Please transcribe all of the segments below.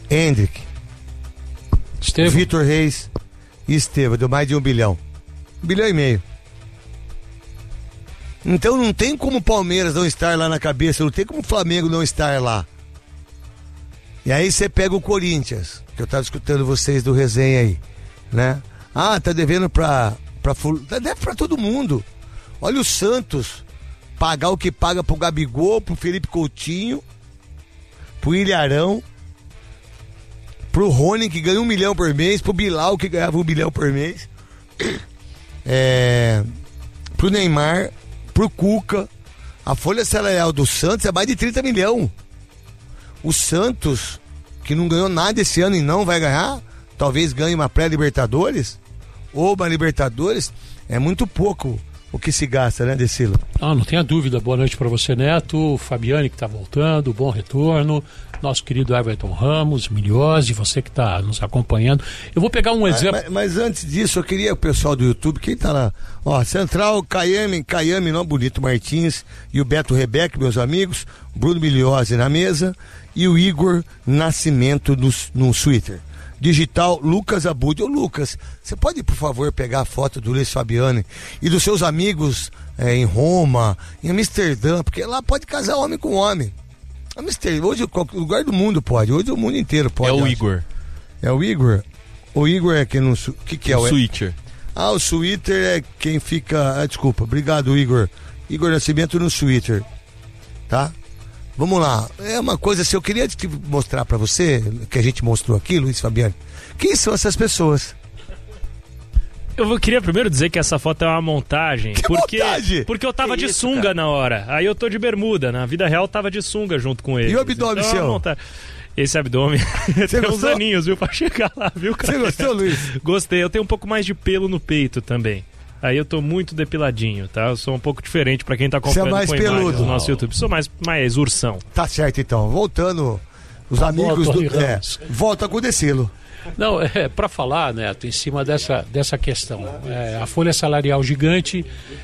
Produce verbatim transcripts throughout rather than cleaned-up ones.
Hendrick, Vitor Reis e Estevão. Deu mais de um bilhão. Um bilhão e meio. Então não tem como o Palmeiras não estar lá na cabeça, não tem como o Flamengo não estar lá. E aí você pega o Corinthians, que eu tava escutando vocês do resenha aí, né? Ah, tá devendo pra... pra deve pra todo mundo. Olha o Santos, pagar o que paga pro Gabigol, pro Felipe Coutinho, pro Ilharão, pro Rony, que ganha um milhão por mês, pro Bilal, que ganhava um bilhão por mês, é... pro Neymar, pro Cuca. A folha salarial do Santos é mais de trinta milhões. O Santos, que não ganhou nada esse ano e não vai ganhar, talvez ganhe uma pré-Libertadores ou uma Libertadores, é muito pouco o que se gasta, né, Decilo? Ah, não tenha dúvida. Boa noite para você, Neto, Fabiane, que está voltando, bom retorno, nosso querido Everton Ramos, Miliose, você que está nos acompanhando. Eu vou pegar um exemplo. Mas, mas antes disso, eu queria o pessoal do YouTube, quem tá lá? Ó, Central, Caiame, Caiame, não bonito, Martins e o Beto Rebeck, meus amigos, Bruno Miliose na mesa e o Igor Nascimento no, no Twitter. Digital, Lucas Abud. Ô Lucas, você pode por favor pegar a foto do Luiz Fabiani e dos seus amigos é, em Roma, em Amsterdã, porque lá pode casar homem com homem. Amsterdã, hoje qualquer lugar do mundo pode, hoje o mundo inteiro pode. É o acho. Igor. É o Igor? O Igor é quem não... O que que é? O Twitter. Ah, o Twitter é quem fica... Ah, desculpa, obrigado Igor. Igor Nascimento no Twitter, tá? Vamos lá, é uma coisa assim, eu queria mostrar pra você, que a gente mostrou aqui, Luiz Fabiano, quem são essas pessoas? Eu queria primeiro dizer que essa foto é uma montagem, que porque, montagem? porque eu tava que de isso, sunga cara? na hora, aí eu tô de bermuda, na vida real eu tava de sunga junto com ele. E o abdômen então, seu? monta... Esse abdômen tem uns aninhos, viu, pra chegar lá, viu, cara? Você gostou, Luiz? Gostei, eu tenho um pouco mais de pelo no peito também. Aí eu tô muito depiladinho, tá? Eu sou um pouco diferente pra quem tá acompanhando. Você é mais com peludo do nosso YouTube. Sou mais, mais ursão. Tá certo, então. Voltando, os Tá amigos bom, do... Tony É, Ramos. volta com o Decilo. Não, é para falar, Neto, em cima dessa, dessa questão. É, a folha salarial gigante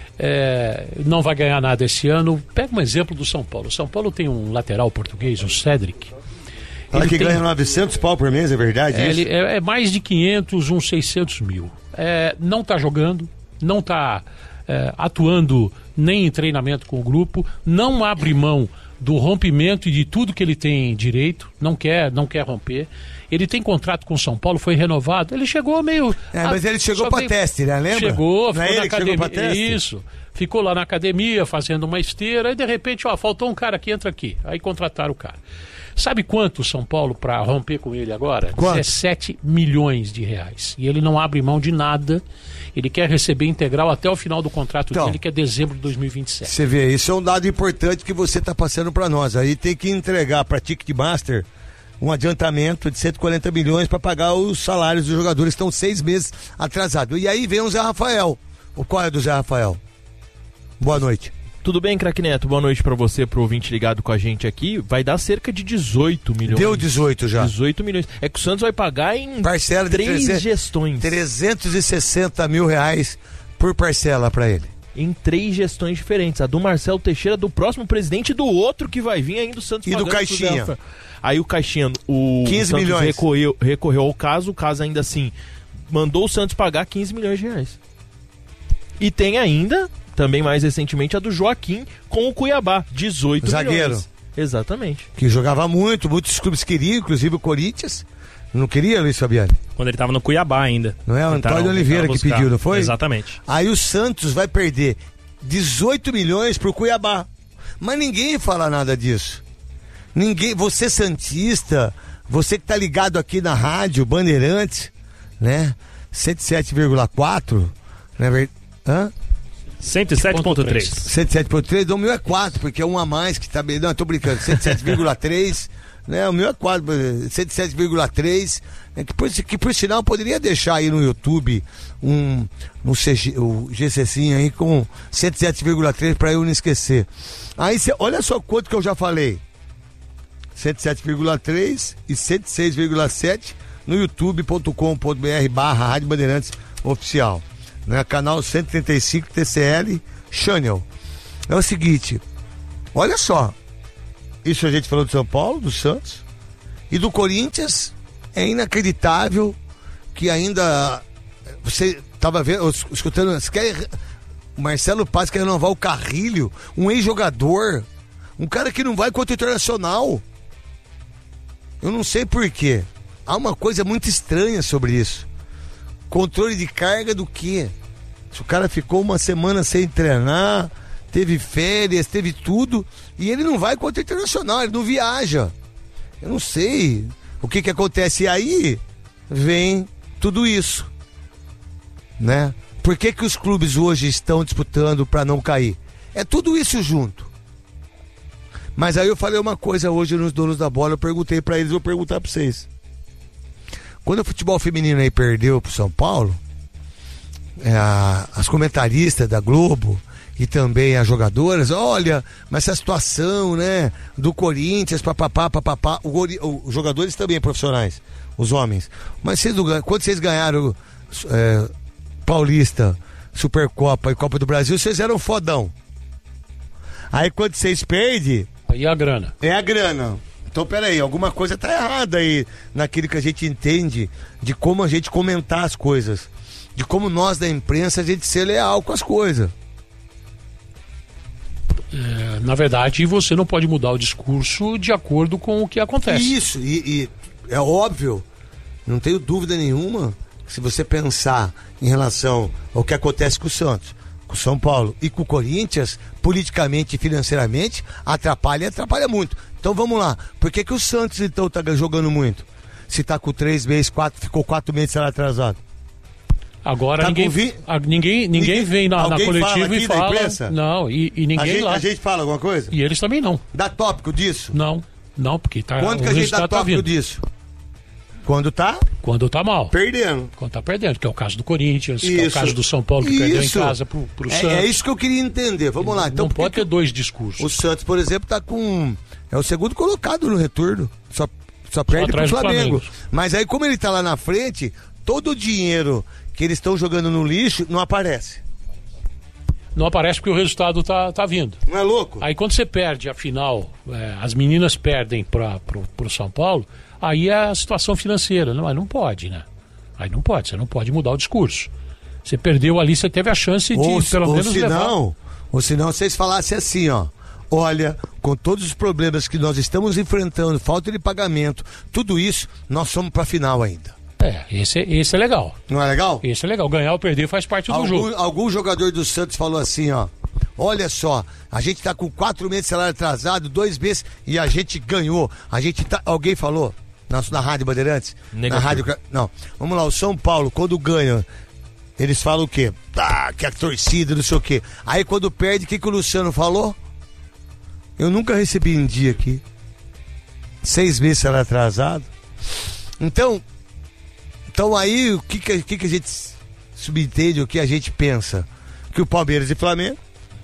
é, não vai ganhar nada esse ano. Pega um exemplo do São Paulo. São Paulo tem um lateral português, o Cédric. Fala que tem... ganha novecentos pau por mês, é verdade é, isso? ele, é, é mais de quinhentos, uns seiscentos mil. É, não tá jogando, não tá é, atuando nem em treinamento com o grupo, não abre mão do rompimento e de tudo que ele tem direito, não quer, não quer romper. Ele tem contrato com o São Paulo, foi renovado. Ele chegou meio... É, mas ele chegou para teste, né? Lembra? Chegou, Não é ficou na ele que chegou pra academia. teste? Isso. Ficou lá na academia fazendo uma esteira e de repente, ó, faltou um cara aqui, entra aqui. Aí contrataram o cara. Sabe quanto o São Paulo para romper com ele agora? Quanto? dezessete milhões de reais. E ele não abre mão de nada. Ele quer receber integral até o final do contrato Então, dele, que é dezembro de dois mil e vinte e sete. Você vê, isso é um dado importante que você está passando para nós. Aí tem que entregar para Ticketmaster um adiantamento de cento e quarenta milhões para pagar os salários dos jogadores que estão seis meses atrasados. E aí vem o Zé Rafael. O qual é do Zé Rafael? Boa noite. Tudo bem, Craque Neto? Boa noite pra você, pro ouvinte ligado com a gente aqui. Vai dar cerca de dezoito milhões. Deu dezoito já. dezoito milhões. É que o Santos vai pagar em Parcela de três trezentos gestões. trezentos e sessenta mil reais por parcela pra ele. Em três gestões diferentes. A do Marcelo Teixeira, do próximo presidente e do outro que vai vir ainda o Santos E do pagando pro Caixinha. Zé Rafael. Aí o Caixinha, o quinze Santos milhões. Recorreu, recorreu ao caso, o caso ainda assim mandou o Santos pagar quinze milhões de reais. E tem ainda, também mais recentemente, a do Joaquim com o Cuiabá, dezoito Zagueiro. milhões. Exatamente. Que jogava muito, muitos clubes queriam, inclusive o Corinthians. Não queria, Luiz Fabiano? Quando ele tava no Cuiabá ainda. Não é o Tentaram- Antônio Oliveira tentaram que buscar. pediu, não foi? Exatamente. Aí o Santos vai perder dezoito milhões pro Cuiabá. Mas ninguém fala nada disso. Ninguém, você santista, você que tá ligado aqui na rádio Bandeirantes, né? cento e sete vírgula quatro, né? Ver- Hã? cento e sete ponto três. cento e sete ponto três, o meu é quatro, porque é um a mais que tá bem. Não, eu tô brincando, cento e sete vírgula três, né? O meu é quatro, cento e sete vírgula três, né? que, por, que por sinal eu poderia deixar aí no YouTube um, um C G, o GCzinho aí com cento e sete vírgula três para eu não esquecer. Aí cê, olha só quanto que eu já falei: cento e sete vírgula três e cento e seis vírgula sete no youtube ponto com ponto br barra Rádio Bandeirantes Oficial, né? Canal cento e trinta e cinco T C L Channel. É o seguinte, olha só, isso a gente falou do São Paulo, do Santos, E do Corinthians, é inacreditável que ainda... Você estava vendo, escutando... Você quer, o Marcelo Paz quer renovar o Carrilho, um ex-jogador, um cara que não vai contra o Internacional. Eu não sei por quê. Há uma coisa muito estranha sobre isso. Controle de carga do quê? Se o cara ficou uma semana sem treinar, teve férias, teve tudo, e ele não vai contra o Internacional, ele não viaja. Eu não sei o que que acontece. E aí vem tudo isso, né? Por que que os clubes hoje estão disputando para não cair? É tudo isso junto. Mas aí eu falei uma coisa hoje nos Donos da Bola, eu perguntei para eles, vou perguntar para vocês. Quando o futebol feminino aí perdeu pro São Paulo, é, as comentaristas da Globo e também as jogadoras, olha, mas essa situação, né, do Corinthians, papapá, papapá, o, os jogadores também profissionais, os homens. Mas vocês, quando vocês ganharam é, Paulista, Supercopa e Copa do Brasil, vocês eram fodão. Aí quando vocês perdem... E a grana? É a grana. Então, peraí, alguma coisa tá errada aí naquilo que a gente entende de como a gente comentar as coisas. De como nós da imprensa a gente ser leal com as coisas. É, na verdade, você não pode mudar o discurso de acordo com o que acontece. Isso, e, e é óbvio, não tenho dúvida nenhuma, se você pensar em relação ao que acontece com o Santos, com o São Paulo e com o Corinthians, politicamente e financeiramente, atrapalha e atrapalha muito. Então vamos lá, por que que o Santos então tá jogando muito? Se tá com três meses, quatro, ficou quatro meses será atrasado. Agora tá ninguém, vi... a, ninguém, ninguém ninguém vem na, na coletiva e fala. Não, e, e ninguém a gente, lá. A gente fala alguma coisa? E eles também não. Dá tópico disso? Não, não, porque tá. Quando que a gente dá tópico tá disso? Quando tá? Quando tá mal. Perdendo. Quando tá perdendo, que é o caso do Corinthians, isso. Que é o caso do São Paulo, que isso. Perdeu em casa pro, pro é, Santos. É isso que eu queria entender. Vamos lá. Então, não pode ter dois discursos. O Santos, por exemplo, tá com... É o segundo colocado no retorno. Só, só perde pro Flamengo. Flamengo. Mas aí, como ele tá lá na frente, todo o dinheiro que eles estão jogando no lixo não aparece. Não aparece porque o resultado tá, tá vindo. Não é louco? Aí quando você perde a final, é, as meninas perdem para pro, pro São Paulo, aí é a situação financeira. Não, aí não pode, né? Aí não pode, você não pode mudar o discurso. Você perdeu ali, você teve a chance de ou, pelo ou menos se levar. Não, ou se não, vocês falassem assim, ó. Olha, com todos os problemas que nós estamos enfrentando, falta de pagamento, tudo isso, nós somos pra final ainda. É, esse, esse é legal. Não é legal? Esse é legal. Ganhar ou perder faz parte do algum, jogo. Algum jogador do Santos falou assim, ó. Olha só, a gente tá com quatro meses de salário atrasado, dois meses, e a gente ganhou. A gente tá. Alguém falou? Na, na Rádio Bandeirantes? Negativo. Na Rádio. Não. Vamos lá, o São Paulo, quando ganha, eles falam o quê? Ah, que a torcida, não sei o quê. Aí quando perde, o que, que o Luciano falou? Eu nunca recebi em dia aqui. Seis meses de salário atrasado. Então. Então aí, o que, que, que, que a gente subentende, o que a gente pensa? Que o Palmeiras e Flamengo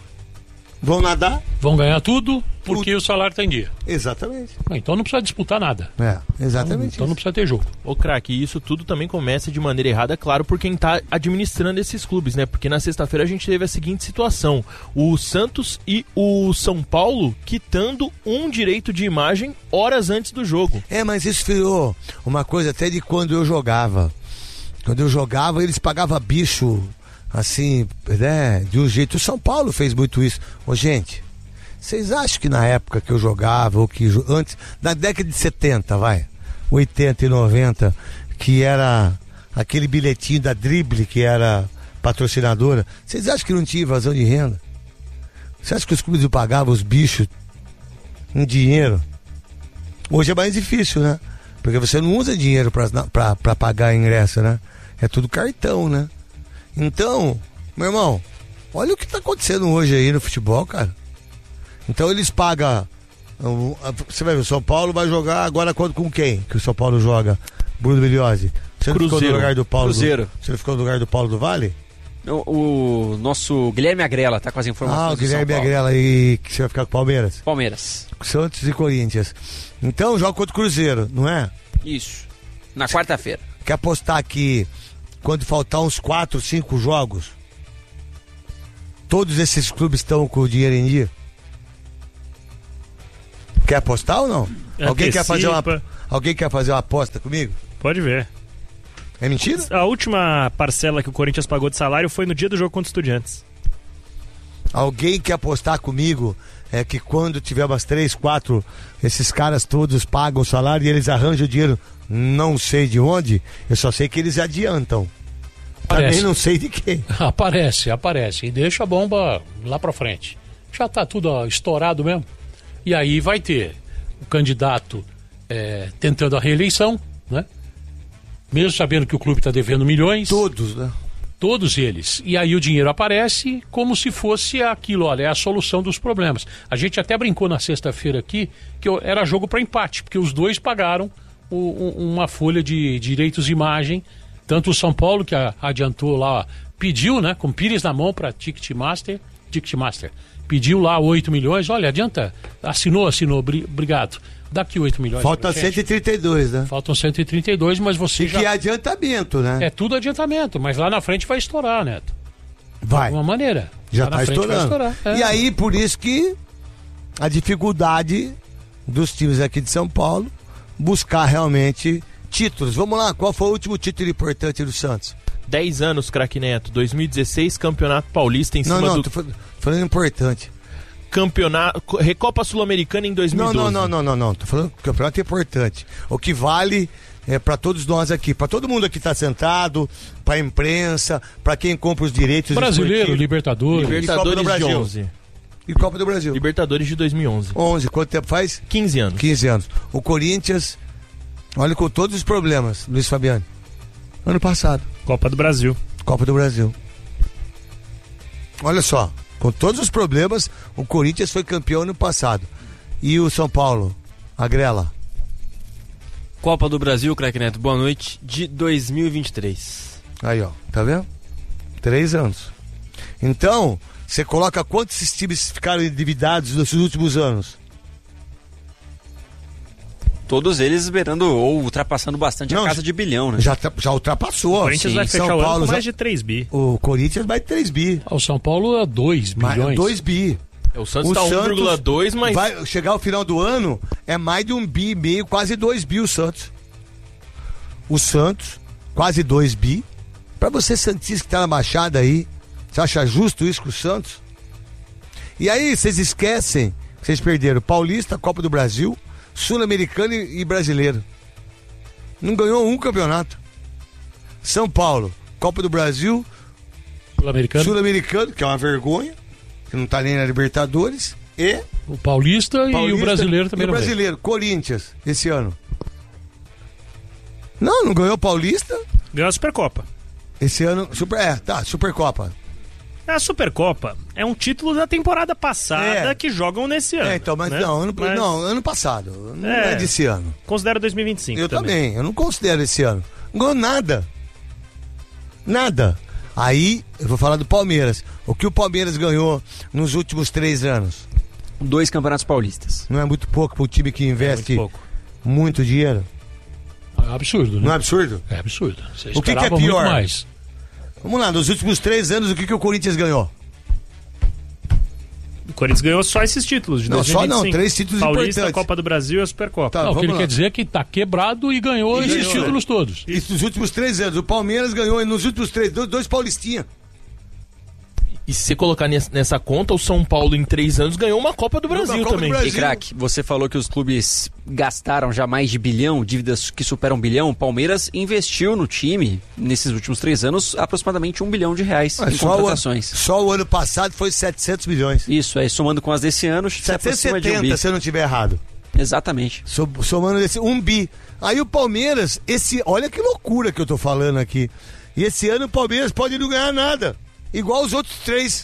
vão nadar. Vão ganhar tudo porque tudo. O salário está em dia. Exatamente. Então não precisa disputar nada. É, exatamente. Então, então não precisa ter jogo. Ô craque, isso tudo também começa de maneira errada, claro, por quem está administrando esses clubes, né? Porque na sexta-feira a gente teve a seguinte situação: o Santos e o São Paulo quitando um direito de imagem horas antes do jogo. É, mas isso virou uma coisa até de quando eu jogava. Quando eu jogava, eles pagavam bicho, assim, né? De um jeito. O São Paulo fez muito isso. Ô, gente, vocês acham que na época que eu jogava, ou que antes, na década de setenta, vai, oitenta e noventa, que era aquele bilhetinho da Drible, que era patrocinadora, vocês acham que não tinha invasão de renda? Você acha que os clubes pagavam os bichos em dinheiro? Hoje é mais difícil, né? Porque você não usa dinheiro pra, pra, pra pagar ingresso, né? É tudo cartão, né? Então, meu irmão, olha o que tá acontecendo hoje aí no futebol, cara. Então eles pagam. Você vai ver, o São Paulo vai jogar agora com quem? Que o São Paulo joga? Bruno Biliosi. Você não ficou no lugar do Paulo? Cruzeiro. Do, você não ficou no lugar do Paulo do Vale? O, o nosso Guilherme Agrela tá com as informações. Ah, o Guilherme Agrela, e que você vai ficar com o Palmeiras? Palmeiras. Santos e Corinthians. Então joga contra o Cruzeiro, não é? Isso. Na quarta-feira. Quer apostar que quando faltar uns quatro, cinco jogos, todos esses clubes estão com o dinheiro em dia? Quer apostar ou não? Antecipa. Alguém quer fazer uma, Alguém quer fazer uma aposta comigo? Pode ver. É mentira? A última parcela que o Corinthians pagou de salário foi no dia do jogo contra o Estudiantes. Alguém quer apostar comigo é que quando tiver umas três, quatro, esses caras todos pagam o salário e eles arranjam o dinheiro, não sei de onde, eu só sei que eles adiantam. Aparece. Também não sei de quem. Aparece, aparece. E deixa a bomba lá pra frente. Já tá tudo ó, estourado mesmo. E aí vai ter o candidato é, tentando a reeleição, né? Mesmo sabendo que o clube está devendo milhões. Todos, né? Todos eles. E aí o dinheiro aparece como se fosse aquilo, olha, é a solução dos problemas. A gente até brincou na sexta-feira aqui que era jogo para empate, porque os dois pagaram o, um, uma folha de direitos de imagem. Tanto o São Paulo, que a, adiantou lá, pediu, né, com Pires na mão para Ticketmaster, Ticketmaster, pediu lá oito milhões, olha, adianta, assinou, assinou, bri, obrigado. Daqui oito milhões. Falta cento e trinta e dois, né? Faltam cento e trinta e dois, mas você e já... que é adiantamento, né? É tudo adiantamento, mas lá na frente vai estourar, Neto. Vai. De alguma maneira. Já lá tá na frente vai estourando. estourar. É. E aí, por isso que a dificuldade dos times aqui de São Paulo buscar realmente títulos. Vamos lá, qual foi o último título importante do Santos? dez anos, craque Neto. dois mil e dezesseis, Campeonato Paulista em Não, cima não, do... tô falando, falando importante. Campeonato... Recopa Sul-Americana em dois mil e doze. Não, não, não, não, não, não. Tô falando que o campeonato é importante. O que vale é para todos nós aqui, para todo mundo aqui tá sentado, para a imprensa, para quem compra os direitos Brasileiro, esportivos. Libertadores. Libertadores do Brasil. de onze. E Copa do Brasil. Libertadores de dois mil e onze. onze, quanto tempo faz? quinze anos. quinze anos. O Corinthians, olha, com todos os problemas, Luiz Fabiano. Ano passado, Copa do Brasil. Copa do Brasil. Olha só, com todos os problemas, o Corinthians foi campeão ano passado. E o São Paulo, a Grela. Copa do Brasil, craque Neto, boa noite, de dois mil e vinte e três. Aí, ó, tá vendo? Três anos. Então, você coloca quantos esses times ficaram endividados nesses últimos anos? Todos eles beirando ou ultrapassando bastante Não, a casa de bilhão, né? Já, já ultrapassou. O Corinthians Sim, vai fechar São o ano Paulo com já- mais de três bi. O Corinthians vai três bi. O São Paulo é dois bilhões. dois bi. O Santos O tá um Santos vírgula dois, mas... Vai chegar ao final do ano, é mais de um bi e meio, quase dois bi o Santos. O Santos, quase dois bi. Pra você santista que tá na Baixada aí, você acha justo isso com o Santos? E aí, vocês esquecem que vocês perderam Paulista, Copa do Brasil, Sul-Americano e e Brasileiro. Não ganhou um campeonato. São Paulo, Copa do Brasil, Sul-Americano, Sul-Americano, que é uma vergonha, que não tá nem na Libertadores, e o Paulista, e o Paulista Brasileiro também e o não veio. Brasileiro, Corinthians, esse ano. Não, não ganhou Paulista. Ganhou a Supercopa. Esse ano, super, é, tá, Supercopa. A Supercopa é um título da temporada passada É. que jogam nesse ano. É, então, mas né? não, ano, Mas não, ano passado. Não É. é desse ano. Considero dois mil e vinte e cinco Eu também. eu não considero esse ano. Não ganhou nada. Nada. Aí, eu vou falar do Palmeiras. O que o Palmeiras ganhou nos últimos três anos? Dois campeonatos paulistas. Não é muito pouco para um time que É investe muito pouco. muito dinheiro? É absurdo, né? Não é absurdo? É absurdo. Você O que que é esperava pior? muito mais. Vamos lá, nos últimos três anos, o que, que o Corinthians ganhou? O Corinthians ganhou só esses títulos de Não, dois mil e vinte e cinco. só não, três títulos Paulista, importantes. Copa do Brasil e a Supercopa. Tá. Não, o que vamos ele lá. quer dizer é que tá quebrado e ganhou E esses ganhou, títulos todos. Isso nos últimos três anos. O Palmeiras ganhou nos últimos três, dois, dois Paulistinha. E se você colocar nes- nessa conta, o São Paulo em três anos ganhou uma Copa do Uma Brasil Copa do também. Brasil. E craque, você falou que os clubes gastaram já mais de bilhão, dívidas que superam um bilhão. O Palmeiras investiu no time, nesses últimos três anos, aproximadamente um bilhão de reais Mas em só, o ano, contratações. só o ano passado foi setecentos milhões. Isso, aí somando com as desse ano, se setecentos e aproxima de um setenta, bi. se eu não estiver errado. Exatamente. So- Somando esse um bi. Aí o Palmeiras, esse, olha que loucura que eu tô falando aqui. E esse ano o Palmeiras pode não ganhar nada. Igual os outros três.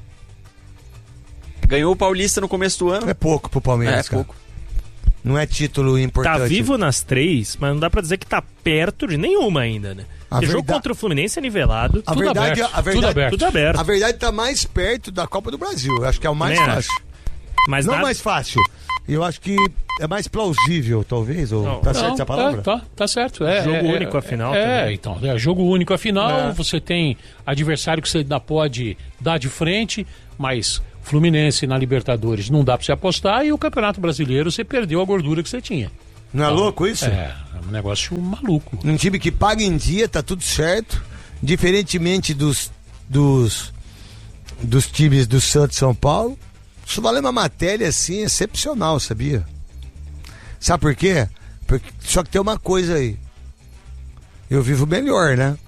Ganhou o Paulista no começo do ano. É pouco pro Palmeiras, É cara. pouco. Não é título importante. Tá vivo nas três, mas não dá pra dizer que tá perto de nenhuma ainda, né? A O jogo verdade- contra o Fluminense é nivelado. A Tudo verdade, aberto, a verdade, tudo aberto. Tudo aberto. A verdade tá mais perto da Copa do Brasil. Eu acho que é o mais Também fácil. Mas Não nada- mais fácil. Eu acho que é mais plausível, talvez. Ou Não. tá Não, certo essa palavra? é, tá, tá certo. É, Jogo é, único é, afinal É, também. então, é jogo único afinal, É. você tem adversário que você ainda pode dar de frente, mas Fluminense na Libertadores não dá pra você apostar e o Campeonato Brasileiro você perdeu a gordura que você tinha. Não é Então, louco isso? É, é um negócio maluco. Um time que paga em dia, tá tudo certo. Diferentemente dos, dos, dos times do Santos e São Paulo. Isso vale uma matéria assim excepcional, sabia? Sabe por quê? Porque, só que tem uma coisa aí. Eu vivo melhor, né?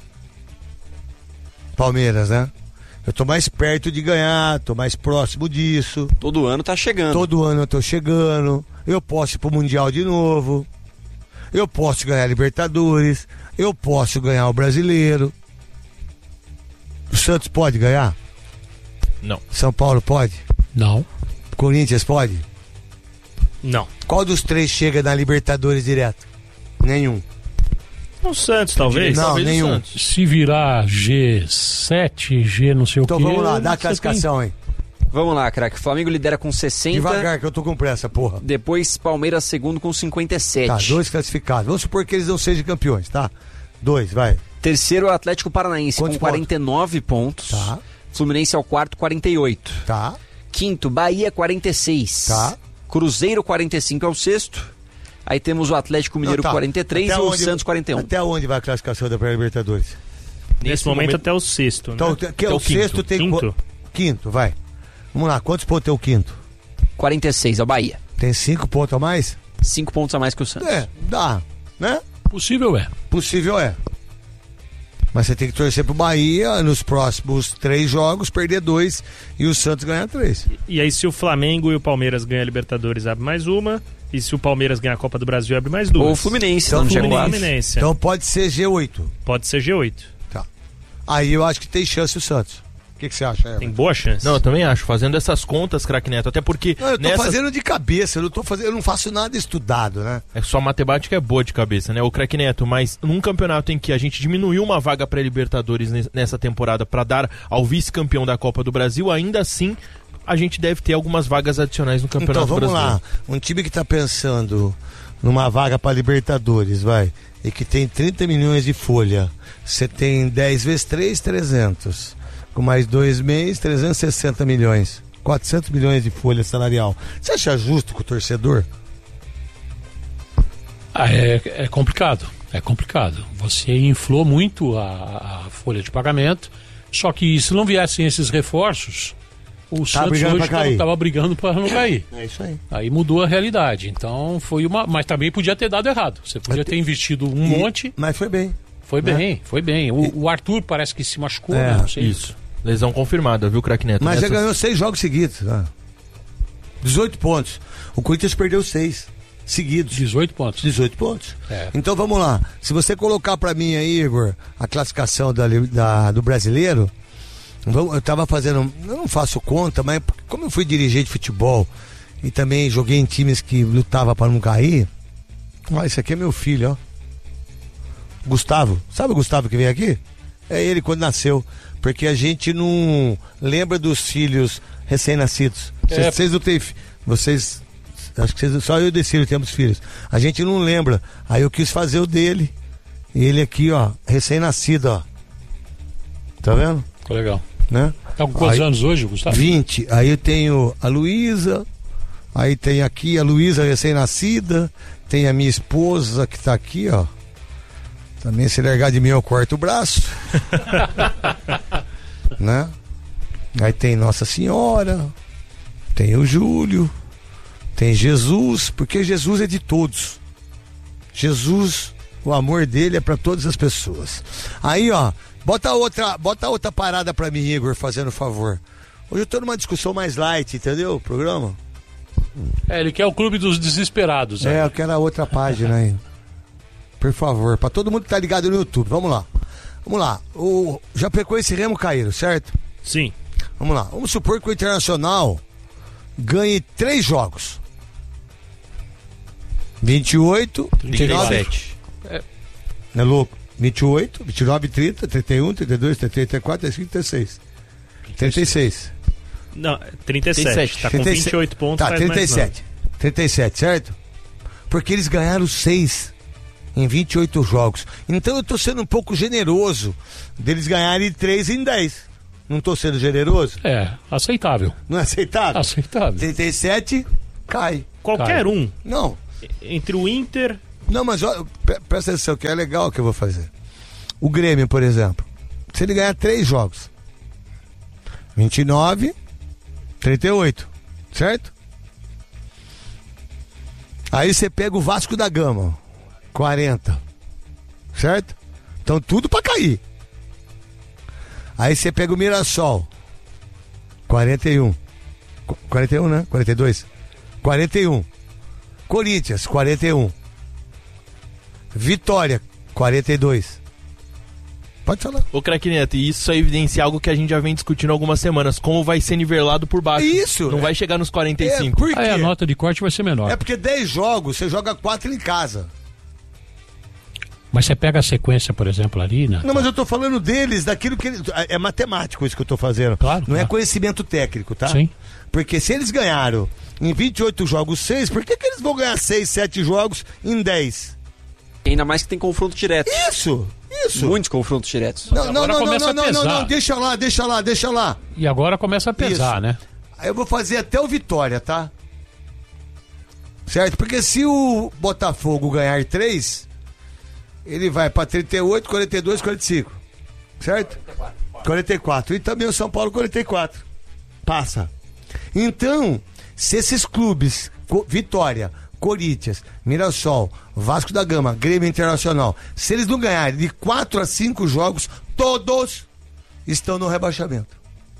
Palmeiras, né? Eu tô mais perto de ganhar, tô mais próximo disso. Todo ano tá chegando. Todo ano eu tô chegando. Eu posso ir pro Mundial de novo. Eu posso ganhar a Libertadores. Eu posso ganhar o Brasileiro. O Santos pode ganhar? Não. São Paulo pode? Não. Corinthians pode? Não. Qual dos três chega na Libertadores direto? Nenhum. O Santos, talvez. Não, Talvez o nenhum. Santos. Se virar G sete, G não sei o Então quê... vamos lá, dá a você classificação aí. Vamos lá, craque. Flamengo lidera com sessenta. Devagar que eu tô com pressa, porra. Depois Palmeiras segundo com cinquenta e sete. Tá, dois classificados. Vamos supor que eles não sejam campeões, tá? Dois, vai. Terceiro Quantos Atlético Paranaense com quarenta e nove pontos. Tá. Fluminense é o quarto, quarenta e oito. Tá, Quinto, Bahia, quarenta e seis. Tá. Cruzeiro, quarenta e cinco é o sexto. Aí temos o Atlético Mineiro, Não, tá. quarenta e três, Até e o onde- Santos, quarenta e um. Até onde vai a classificação da pré-Libertadores? Nesse momento, até o sexto, né? Então, que é Até o, o quinto. sexto tem... Quinto? qu- Quinto, vai. Vamos lá, quantos pontos tem o quinto? quarenta e seis é o Bahia. Tem cinco pontos a mais? Cinco pontos a mais que o Santos. É, dá, né? Possível é. Possível é. Mas você tem que torcer pro Bahia nos próximos três jogos, perder dois e o Santos ganhar três. E aí, se o Flamengo e o Palmeiras ganham a Libertadores, abre mais uma. E se o Palmeiras ganhar a Copa do Brasil, abre mais duas. Ou o Fluminense, Então, então, no G Fluminense. quatro. Fluminense. Então pode ser G oito. Pode ser G oito. Tá. Aí eu acho que tem chance o Santos. O que, que você acha, Everton? Tem boa chance. Não, eu também acho. Fazendo essas contas, craque Neto. Até porque Não, eu tô nessas- fazendo de cabeça, eu não tô fazendo, eu não faço nada estudado, né? É só matemática é boa de cabeça, né? O craque Neto, mas num campeonato em que a gente diminuiu uma vaga pré-Libertadores nes- nessa temporada para dar ao vice-campeão da Copa do Brasil, ainda assim a gente deve ter algumas vagas adicionais no Campeonato Então vamos Brasileiro. lá, um time que tá pensando numa vaga pra Libertadores, vai, e que tem trinta milhões de folha, você tem dez vezes três, trezentos. Com mais dois meses, trezentos e sessenta milhões. quatrocentos milhões de folha salarial. Você acha justo com o torcedor? Ah, é, é complicado. É complicado. Você inflou muito a, a folha de pagamento. Só que se não viessem esses reforços, o Santos brigando hoje pra cair. estava brigando para não cair. É isso aí. Aí mudou a realidade. Então foi uma. Mas também podia ter dado errado. Você podia ter investido um monte. Mas foi bem. Foi né? bem, foi bem. O, o Arthur parece que se machucou, É, né? Não sei. Isso. Lesão confirmada, viu, craque Neto? Mas já Nessas- ganhou seis jogos seguidos. Né? dezoito pontos. O Corinthians perdeu seis seguidos. dezoito pontos. dezoito pontos. É. Então vamos lá. Se você colocar pra mim aí, Igor, a classificação da, li- da- do brasileiro, vamos- eu tava fazendo. Eu não faço conta, mas como eu fui dirigente de futebol e também joguei em times que lutavam pra não cair. Ó, esse aqui é meu filho, ó. Gustavo. Sabe o Gustavo que veio aqui? É ele quando nasceu. Porque a gente não lembra dos filhos recém-nascidos. Vocês, É. vocês não têm. fi- Vocês. Acho que vocês, só eu e o Decílio temos filhos. A gente não lembra. Aí eu quis fazer o dele. E ele aqui, ó, recém-nascido, ó. Tá vendo? Ficou legal. Né? Tá com quantos Aí- anos hoje, Gustavo? vinte. Aí eu tenho a Luísa. Aí tem aqui a Luísa recém-nascida. Tem a minha esposa que tá aqui, ó. Também se largar de mim eu corto o braço. Né? Aí tem Nossa Senhora. Tem o Júlio. Tem Jesus. Porque Jesus é de todos. Jesus, o amor dele é pra todas as pessoas. Aí, ó, bota outra, bota outra parada pra mim, Igor, fazendo favor. Hoje eu tô numa discussão mais light, entendeu? O programa? É, ele quer o clube dos desesperados. É, né? eu quero a outra página aí. Por favor, pra todo mundo que tá ligado no YouTube, vamos lá. Vamos lá. O Chapecoense e Remo caíram, certo? Sim. Vamos lá. Vamos supor que o Internacional ganhe três jogos. vinte e oito, trinta e sete. Não é louco? vinte e oito, vinte e nove, trinta, trinta e um, trinta e dois, trinta e três, trinta e quatro, trinta e cinco, trinta e seis. trinta e seis. Não, trinta e sete. trinta e sete. Tá com trinta e sete. vinte e oito pontos. Tá, faz trinta e mais sete. trinta e sete, certo? Porque eles ganharam seis em vinte e oito jogos. Então eu tô sendo um pouco generoso deles ganharem três em dez. Não tô sendo generoso? É, aceitável. Não é aceitável? Aceitável. trinta e sete, cai. Qualquer Cara. um. Não. Entre o Inter... Não, mas ó, presta atenção, que é legal o que eu vou fazer. O Grêmio, por exemplo, se ele ganhar três jogos, vinte e nove, trinta e oito, certo? Aí você pega o Vasco da Gama, quarenta, certo? Então tudo pra cair. Aí você pega o Mirassol, quarenta e um, quarenta e um, né? quarenta e dois, quarenta e um. Corinthians, quarenta e um. Vitória, quarenta e dois. Pode falar. Ô, craque Neto, e isso evidencia algo que a gente já vem discutindo há algumas semanas, como vai ser nivelado por baixo. Isso. Não é. vai chegar nos quarenta e cinco. É, por quê? Aí a nota de corte vai ser menor. É porque dez jogos, você joga quatro em casa. Mas você pega a sequência, por exemplo, ali, né? Não, mas eu tô falando deles, daquilo que eles... É matemático isso que eu tô fazendo. Claro, Não claro. é conhecimento técnico, tá? Sim. Porque se eles ganharam em vinte e oito jogos seis, por que, que eles vão ganhar seis, sete jogos em dez? Ainda mais que tem confronto direto. Isso, isso. Muitos confrontos diretos. Não, não, Agora não, não, começa não, a não, não, pesar. não, deixa lá, deixa lá, deixa lá. E agora começa a pesar, Isso. né? Aí eu vou fazer até o Vitória, tá? Certo? Porque se o Botafogo ganhar três, ele vai pra trinta e oito, quarenta e dois, quarenta e cinco. Certo? quarenta e quatro. E também o São Paulo, quarenta e quatro. Passa. Então, se esses clubes, Co- Vitória, Corinthians, Mirassol, Vasco da Gama, Grêmio Internacional, se eles não ganharem de quatro a cinco jogos, todos estão no rebaixamento.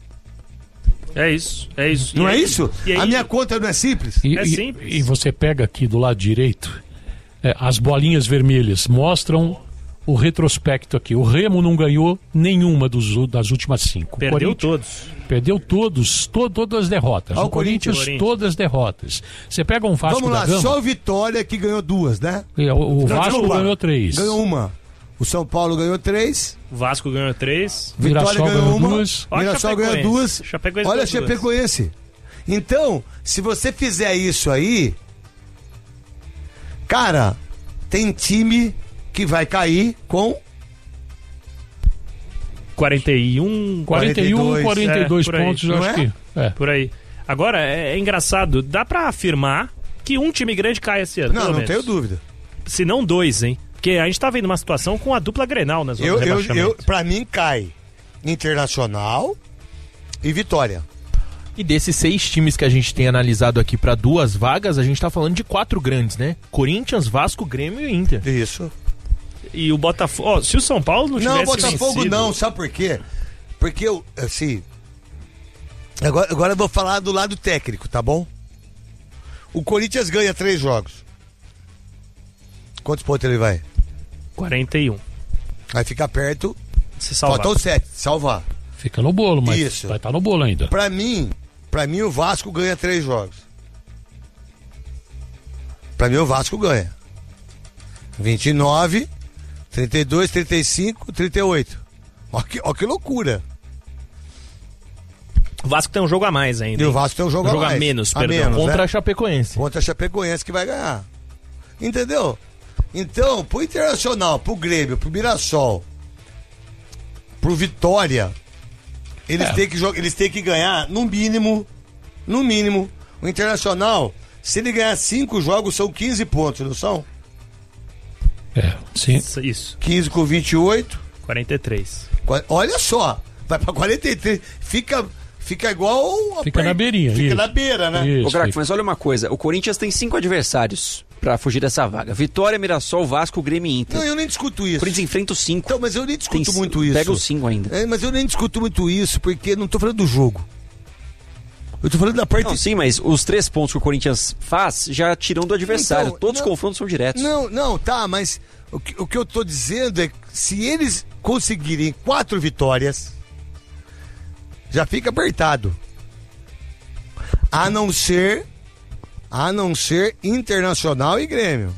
É isso, é isso. Não E é aí- isso? e aí- A minha conta não é simples? E, É e- simples. e você pega aqui do lado direito, é, as bolinhas vermelhas mostram o retrospecto aqui. O Remo não ganhou nenhuma dos, das últimas cinco. O Perdeu Corinthians todos. Perdeu todos, to, todas as derrotas. Ah, o o Corinthians, Corinthians. todas as derrotas. Você pega um Vasco Vamos lá, da Gama, só o Vitória que ganhou duas, né? é, o, o Não, Vasco desculpa. ganhou três. Ganhou uma. O São Paulo ganhou três. O Vasco ganhou três. Vitória Mirassol ganhou ganhou uma. duas. Olha Mirassol ganhou Chapecoense. duas. Chapecoense Olha a ganhou duas. Chapecoense. Então, se você fizer isso aí, cara, tem time que vai cair com quarenta e um, quarenta e um, quarenta e dois é, por aí. pontos, eu Não acho é? que. É. por aí. Agora, é, é engraçado, dá pra afirmar que um time grande cai esse ano, Não, pelo não menos. tenho dúvida. Se não dois, hein? Porque a gente tá vendo uma situação com a dupla Grenal na zona Eu, do eu, rebaixamento. eu, pra mim cai Internacional e Vitória. E desses seis times que a gente tem analisado aqui pra duas vagas, a gente tá falando de quatro grandes, né? Corinthians, Vasco, Grêmio e Inter. Isso. E o Botafogo... Ó, se o São Paulo não Não, tivesse Botafogo vencido- não, sabe por quê? Porque eu, assim. Agora, agora eu vou falar do lado técnico, tá bom? O Corinthians ganha três jogos. Quantos pontos ele vai? quarenta e um. Vai ficar perto. Se salvar. Faltou sete, salvar. Fica no bolo, mas Isso. vai estar no bolo ainda. Pra mim, pra mim o Vasco ganha três jogos. Pra mim o Vasco ganha. vinte e nove, trinta e dois, trinta e cinco, trinta e oito. Ó que, ó que loucura. O Vasco tem um jogo a mais ainda. E o hein? Vasco tem um jogo Um a jogo a mais. menos, a perdão. menos, Contra né? a Chapecoense. Contra a Chapecoense que vai ganhar. Entendeu? Então, pro Internacional, pro Grêmio, pro Mirassol, pro Vitória, eles, É. têm que jogar, eles têm que ganhar, no mínimo, no mínimo, o Internacional, se ele ganhar cinco jogos, são quinze pontos, não são? É, sim. Isso, Isso, quinze com vinte e oito. quarenta e três. Qua- Olha só, vai pra quarenta e três. Fica, fica igual. a Fica per- na beirinha, Fica isso. na beira, né? Isso, Ô, Craque, fica. mas olha uma coisa. O Corinthians tem cinco adversários pra fugir dessa vaga. Vitória, Mirassol, Vasco, Grêmio e Inter. Não, eu nem discuto O isso. Corinthians enfrenta os cinco. Então, mas eu nem Tem- discuto muito isso. Pega os cinco ainda. É, mas eu nem discuto muito isso, porque não tô falando do jogo. Eu tô falando da parte. Não, sim, mas os três pontos que o Corinthians faz já tiram do adversário. Então, Todos os não- confrontos são diretos. Não, não, tá, mas o que, o que eu tô dizendo é que se eles conseguirem quatro vitórias, já fica apertado. A não ser. A não ser Internacional e Grêmio.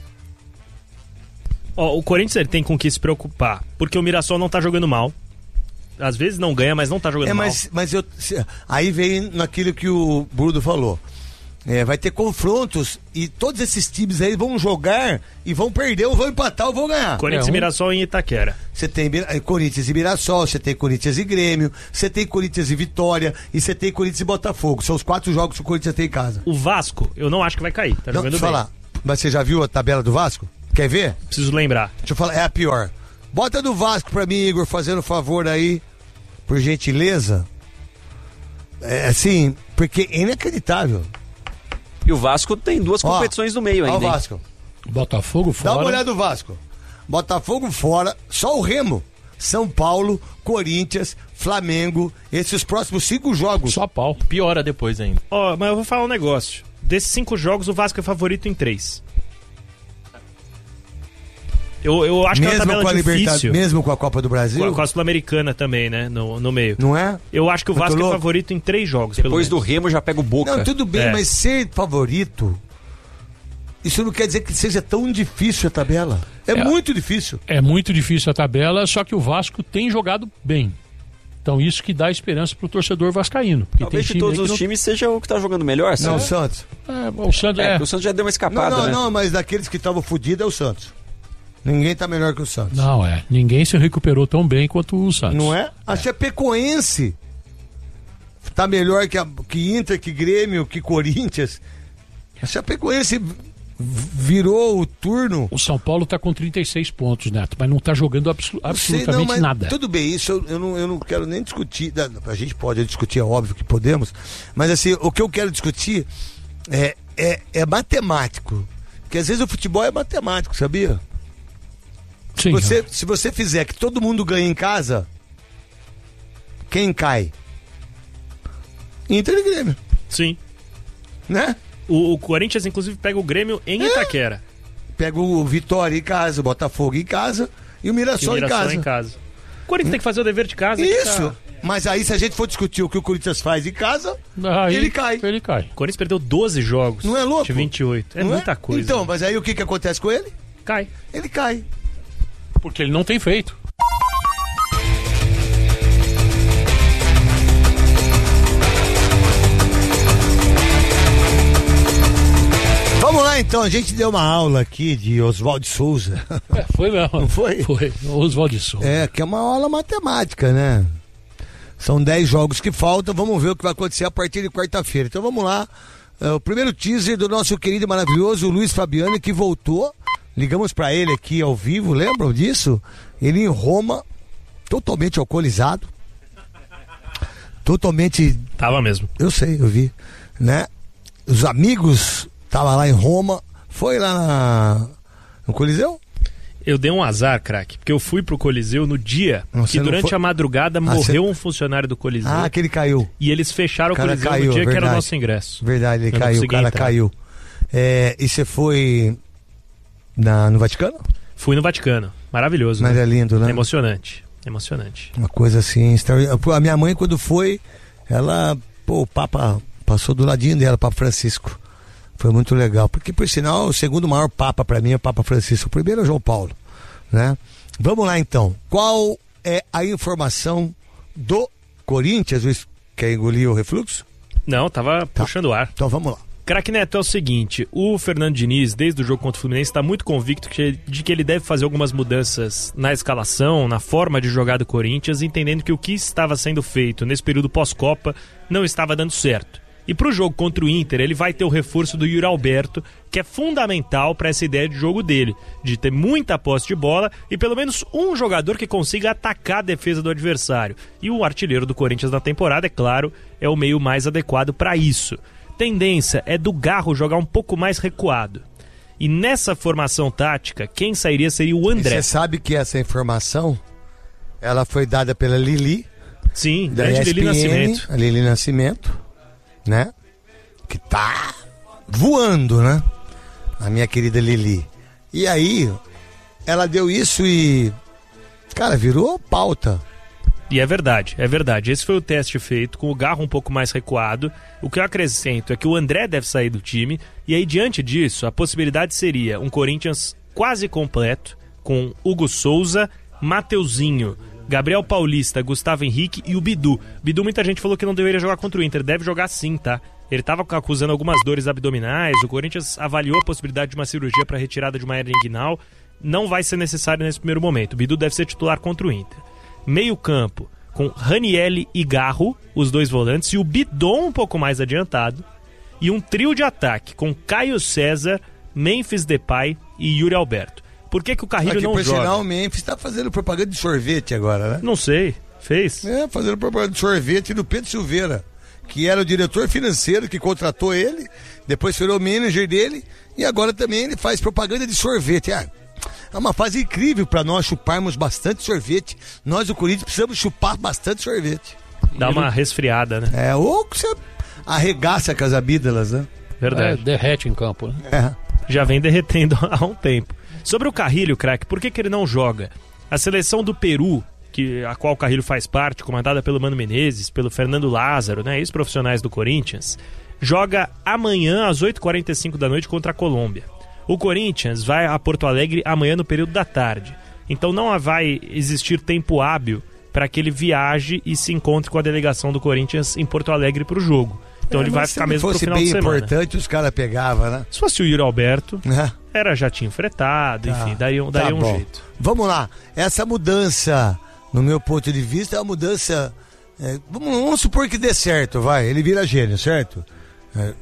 Ó, o Corinthians ele tem com que se preocupar, porque o Mirassol não tá jogando mal. Às vezes não ganha, mas não tá jogando É, mal. mas, mas eu. se- Aí vem naquilo que o Bruno falou. É, vai ter confrontos e todos esses times aí vão jogar e vão perder, ou vão empatar, ou vão ganhar. Corinthians É, e um- Mirassol em Itaquera. Você tem Bir- eh, Corinthians e Mirassol, você tem Corinthians e Grêmio, você tem Corinthians e Vitória e você tem Corinthians e Botafogo. São os quatro jogos que o Corinthians tem em casa. O Vasco, eu não acho que vai cair. Tá Não, jogando deixa eu bem. falar. Mas você já viu a tabela do Vasco? Quer ver? Preciso lembrar. Deixa eu falar, é a pior. Bota do Vasco pra mim, Igor, fazendo favor aí, por gentileza. É assim, porque é inacreditável. E o Vasco tem duas Ó, competições no meio Ó ainda. o hein? Vasco. Botafogo fora. Dá uma olhada no Vasco. Botafogo fora, só o Remo. São Paulo, Corinthians, Flamengo, esses próximos cinco jogos. Só pau. Piora depois ainda. Ó, mas eu vou falar um negócio. Desses cinco jogos, o Vasco é favorito em três. Eu, eu acho Mesmo que é uma com a tabela Libertadores, difícil. mesmo com a Copa do Brasil, Com a, com a Sul-Americana também, né? No, no meio. não é? Eu acho que o Muito Vasco é louco. favorito em três jogos. Depois do pelo menos. Remo já pega o Boca. Não, tudo bem, É. mas ser favorito, isso não quer dizer que seja tão difícil a tabela. É, É. muito difícil. É muito difícil a tabela, só que o Vasco tem jogado bem. Então isso que dá esperança pro torcedor vascaíno. Porque Talvez tem de todos time aí os que times seja o que tá jogando melhor, Não, sabe? o Santos. não... é, o Santos É, é. porque o Santos já deu uma Não, escapada, não, né? não, mas daqueles que estavam fodidos é o Santos. Ninguém tá melhor que o Santos. Não, é. Ninguém se recuperou tão bem quanto o Santos. Não é? A Chapecoense tá melhor que, a, que Inter, que Grêmio, que Corinthians. A Chapecoense v- virou o turno. O São Paulo tá com trinta e seis pontos, Neto, mas não tá jogando abso- Não sei, absolutamente não, mas nada. Tudo bem, isso eu, eu não, eu não quero nem discutir. da- A gente pode discutir, é óbvio que podemos. Mas assim, o que eu quero discutir é, é, é matemático. Porque às vezes o futebol é matemático, sabia? Sim, Você, se você fizer que todo mundo ganhe em casa, quem cai? Inter e Grêmio, Sim. né? O, o Corinthians, inclusive, pega o Grêmio em Itaquera. Pega o Vitória em casa, o Botafogo em casa e o E Mirassol, o Mirassol em casa. em casa. O Corinthians tem que fazer o dever de casa. que Isso. tá- Mas aí se a gente for discutir o que o Corinthians faz em casa, Aí, ele cai. Ele cai. O Corinthians perdeu doze jogos. Não é louco? De vinte e oito. É não muita coisa. Então, mas aí o que, que acontece com ele? Cai. Ele cai. Porque ele não tem feito. Vamos lá então, a gente deu uma aula aqui de Oswaldo Souza. É, foi mesmo. Não foi? Foi. Oswaldo Souza. É, que é uma aula matemática, né? São dez jogos que faltam, vamos ver o que vai acontecer a partir de quarta-feira. Então vamos lá. É, o primeiro teaser do nosso querido e maravilhoso Luiz Fabiano, que voltou. Ligamos pra ele aqui ao vivo, lembram disso? Ele em Roma, totalmente alcoolizado. Totalmente. Tava mesmo. Eu sei, eu vi. Né? Os amigos estavam lá em Roma. Foi lá na, no Coliseu? Eu dei um azar, craque, porque eu fui pro Coliseu no dia Não, você que não durante foi- a madrugada Ah, morreu você- um funcionário do Coliseu. Ah, que ele caiu. E eles fecharam o, O cara Coliseu caiu, no dia que era o verdade. nosso ingresso. Verdade, ele Eu não caiu, o consegui cara entrar. caiu. É, e você foi na, no Vaticano? Fui no Vaticano. Maravilhoso. Mas né? é lindo, né? Emocionante. Emocionante. Uma coisa assim. extraordinária. Pô, a minha mãe, quando foi, ela, pô, o Papa passou do ladinho dela, o Papa Francisco. Foi muito legal. Porque, por sinal, o segundo maior Papa pra mim é o Papa Francisco. O primeiro é o João Paulo, né? Vamos lá então. Qual é a informação do Corinthians? Luiz, quer engolir o refluxo? Não, tava Tá. puxando o ar. Então vamos lá. Craque Neto, é o seguinte, o Fernando Diniz, desde o jogo contra o Fluminense, está muito convicto que- de que ele deve fazer algumas mudanças na escalação, na forma de jogar do Corinthians, entendendo que o que estava sendo feito nesse período pós-Copa não estava dando certo. E para o jogo contra o Inter, ele vai ter o reforço do Yuri Alberto, que é fundamental para essa ideia de jogo dele, de ter muita posse de bola e pelo menos um jogador que consiga atacar a defesa do adversário. E o artilheiro do Corinthians na temporada, é claro, é o meio mais adequado para isso. Tendência é do Garro jogar um pouco mais recuado. E nessa formação tática, quem sairia seria o André. Você sabe que essa informação, ela foi dada pela Lili, Sim, da grande Lili E S P N, Nascimento. a Lili Nascimento, né? Que tá voando, né? A minha querida Lili. E aí, ela deu isso e, cara, virou pauta. E é verdade, é verdade. Esse foi o teste feito, com o Garro um pouco mais recuado. O que eu acrescento é que o André deve sair do time. E aí, diante disso, a possibilidade seria um Corinthians quase completo, com Hugo Souza, Mateuzinho, Gabriel Paulista, Gustavo Henrique e o Bidu. Bidu, muita gente falou que não deveria jogar contra o Inter. Deve jogar sim, tá? Ele estava acusando algumas dores abdominais. O Corinthians avaliou a possibilidade de uma cirurgia para retirada de uma hernia inguinal. Não vai ser necessário nesse primeiro momento. O Bidu deve ser titular contra o Inter. Meio campo com Ranielli e Garro, os dois volantes, e o Bidon um pouco mais adiantado. E um trio de ataque com Caio César, Memphis Depay e Yuri Alberto. Por que, que o Carrilho Aqui, não por joga? sinal, o Memphis tá fazendo propaganda de sorvete agora, né? Não sei, fez? É, fazendo propaganda de sorvete do Pedro Silveira, que era o diretor financeiro que contratou ele, depois virou manager dele, e agora também ele faz propaganda de sorvete. Ah, é uma fase incrível para nós chuparmos bastante sorvete. Nós, o Corinthians, precisamos chupar bastante sorvete. Dá uma resfriada, né? É, ou que você arregaça com as abídalas, né? Verdade. É, derrete em campo, né? É. Já vem derretendo há um tempo. Sobre o Carrilho, craque, por que, que ele não joga? A seleção do Peru, que, a qual o Carrilho faz parte, comandada pelo Mano Menezes, pelo Fernando Lázaro, né, ex-profissionais do Corinthians, joga amanhã às oito e quarenta e cinco da noite contra a Colômbia. O Corinthians vai a Porto Alegre amanhã no período da tarde. Então não vai existir tempo hábil para que ele viaje e se encontre com a delegação do Corinthians em Porto Alegre para o jogo. Então É, ele vai mas ficar se mesmo pro fosse final de bem semana. importante, os caras pegavam, né? Se fosse o Yuri Alberto, É. era jatinho fretado, Tá. enfim, daria, daria Tá um bom. jeito. Vamos lá. Essa mudança, no meu ponto de vista, é uma mudança... é, vamos, vamos supor que dê certo, vai. Ele vira gênio, certo? É,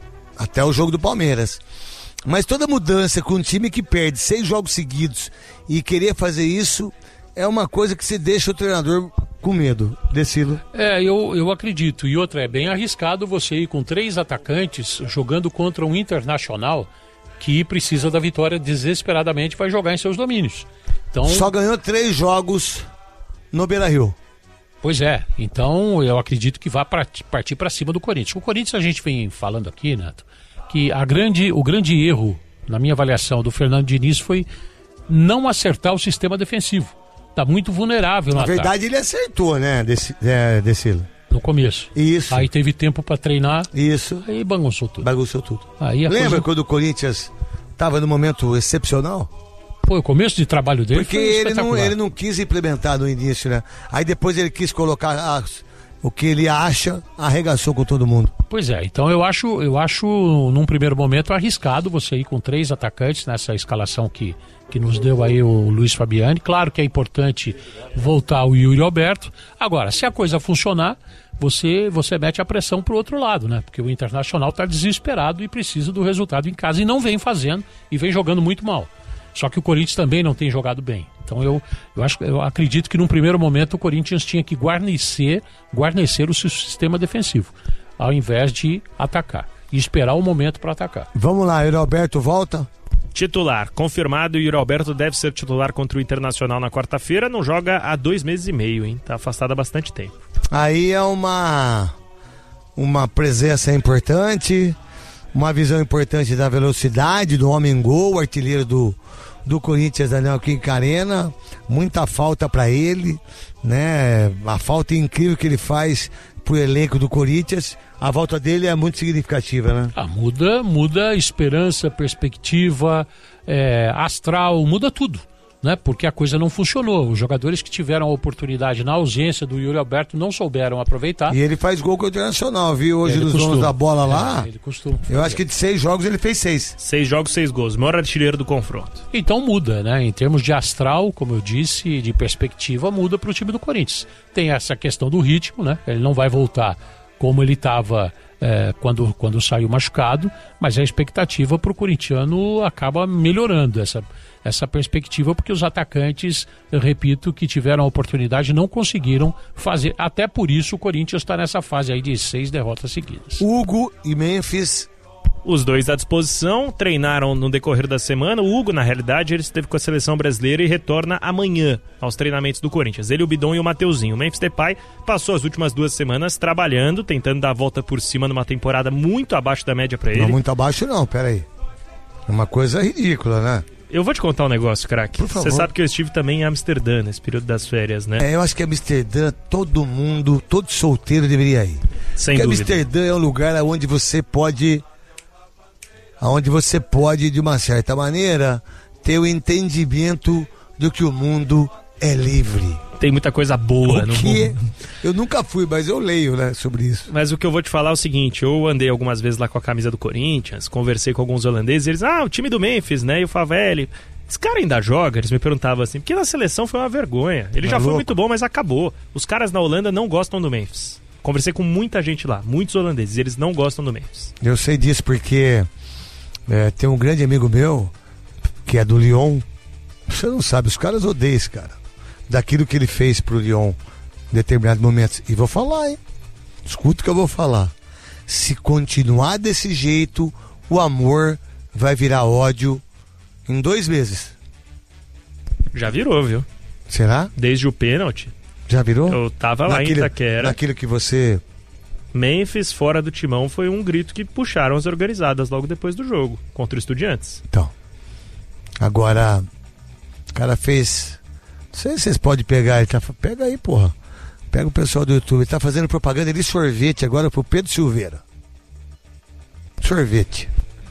até o jogo do Palmeiras. Mas toda mudança com um time que perde seis jogos seguidos e querer fazer isso é uma coisa que se deixa o treinador com medo. Decilo. É, eu, eu acredito. E outra, é bem arriscado você ir com três atacantes jogando contra um Internacional que precisa da vitória desesperadamente, vai jogar em seus domínios. Então, Só ganhou três jogos no Beira-Rio. pois é, então eu acredito que vai partir para cima do Corinthians. O Corinthians, a gente vem falando aqui, Neto, que a grande, o grande erro, na minha avaliação, do Fernando Diniz foi não acertar o sistema defensivo. Está muito vulnerável no Na ataque, verdade, ele acertou, né, Deci- é, Decilo? no começo. Isso. Aí teve tempo para treinar, Isso. aí bagunçou tudo. Bagunçou tudo. Aí a Lembra coisa... quando o Corinthians estava num momento excepcional? Pô, o começo de trabalho dele Porque foi ele não, espetacular. ele não quis implementar no início, né? Aí depois ele quis colocar as- o que ele acha, arregaçou com todo mundo. Pois é, então eu acho, eu acho num primeiro momento arriscado você ir com três atacantes nessa escalação que, que nos deu aí o Luiz Fabiani. Claro que é importante voltar o Yuri Alberto. Agora, se a coisa funcionar, você, você mete a pressão pro outro lado, né? Porque o Internacional está desesperado e precisa do resultado em casa e não vem fazendo e vem jogando muito mal. Só que o Corinthians também não tem jogado bem. Então eu, eu, acho, eu acredito que num primeiro momento o Corinthians tinha que guarnecer, guarnecer o seu sistema defensivo, ao invés de atacar. E esperar o momento para atacar. Vamos lá, Yuri Alberto volta. Titular, confirmado, o Yuri Alberto deve ser titular contra o Internacional na quarta-feira, não joga há dois meses e meio, hein? Tá afastado há bastante tempo. Aí é uma, uma presença importante, uma visão importante da velocidade, do homem-gol, artilheiro do, do Corinthians, Daniel Quincarena. Muita falta para ele, né? A falta incrível que ele faz pro elenco do Corinthians. A volta dele é muito significativa, né? Ah, muda, muda esperança, perspectiva, é, astral, muda tudo, né? Porque a coisa não funcionou. Os jogadores que tiveram a oportunidade na ausência do Yuri Alberto não souberam aproveitar. E ele faz gol com o Internacional, viu? Hoje Ele nos costuma. donos da bola lá. É, ele costuma Eu fazer. acho que de seis jogos ele fez seis. Seis jogos, seis gols. Maior artilheiro do confronto. Então muda, né? Em termos de astral, como eu disse, de perspectiva, muda para o time do Corinthians. Tem essa questão do ritmo, né? Ele não vai voltar como ele estava é, quando, quando saiu machucado, mas a expectativa para o corintiano acaba melhorando essa, essa perspectiva, porque os atacantes, eu repito, que tiveram a oportunidade não conseguiram fazer. Até por isso o Corinthians está nessa fase aí de seis derrotas seguidas. Hugo e Memphis. Os dois à disposição, treinaram no decorrer da semana. O Hugo, na realidade, ele esteve com a seleção brasileira e retorna amanhã aos treinamentos do Corinthians. Ele, o Bidon e o Mateuzinho. O Memphis Depay passou as últimas duas semanas trabalhando, tentando dar a volta por cima numa temporada muito abaixo da média para ele. Não muito abaixo não, peraí. É uma coisa ridícula, né? Eu vou te contar um negócio, craque. Por favor. Você sabe que eu estive também em Amsterdã nesse período das férias, né? É, eu acho que Amsterdã, todo mundo, todo solteiro deveria ir. Sem Porque dúvida. Amsterdã é um lugar onde você pode, onde você pode, de uma certa maneira, ter o entendimento de que o mundo é livre. Tem muita coisa boa O no que mundo. eu nunca fui, mas eu leio, né, sobre isso. Mas o que eu vou te falar é o seguinte, eu andei algumas vezes lá com a camisa do Corinthians, conversei com alguns holandeses, eles, ah, o time do Memphis, né, e o Favelli, esse cara ainda joga? Eles me perguntavam assim, porque na seleção foi uma vergonha, ele já Tá foi louco? muito bom, mas acabou. Os caras na Holanda não gostam do Memphis. Conversei com muita gente lá, muitos holandeses, eles não gostam do Memphis. Eu sei disso porque É, tem um grande amigo meu, que é do Lyon. Você não sabe, os caras odeiam esse cara. Daquilo que ele fez pro Lyon em determinados momentos. E vou falar, hein? Escuta o que eu vou falar. Se continuar desse jeito, o amor vai virar ódio em dois meses. Já virou, viu? Será? Desde o pênalti. Já virou? Eu tava lá naquilo, em Itaquera. Naquilo que você... Memphis, fora do timão, foi um grito que puxaram as organizadas logo depois do jogo, contra o Estudiantes. Então, agora, o cara fez... Não sei se vocês podem pegar, ele tá... Pega aí, porra. Pega o pessoal do YouTube, ele tá fazendo propaganda de sorvete agora pro Pedro Silveira. Sorvete.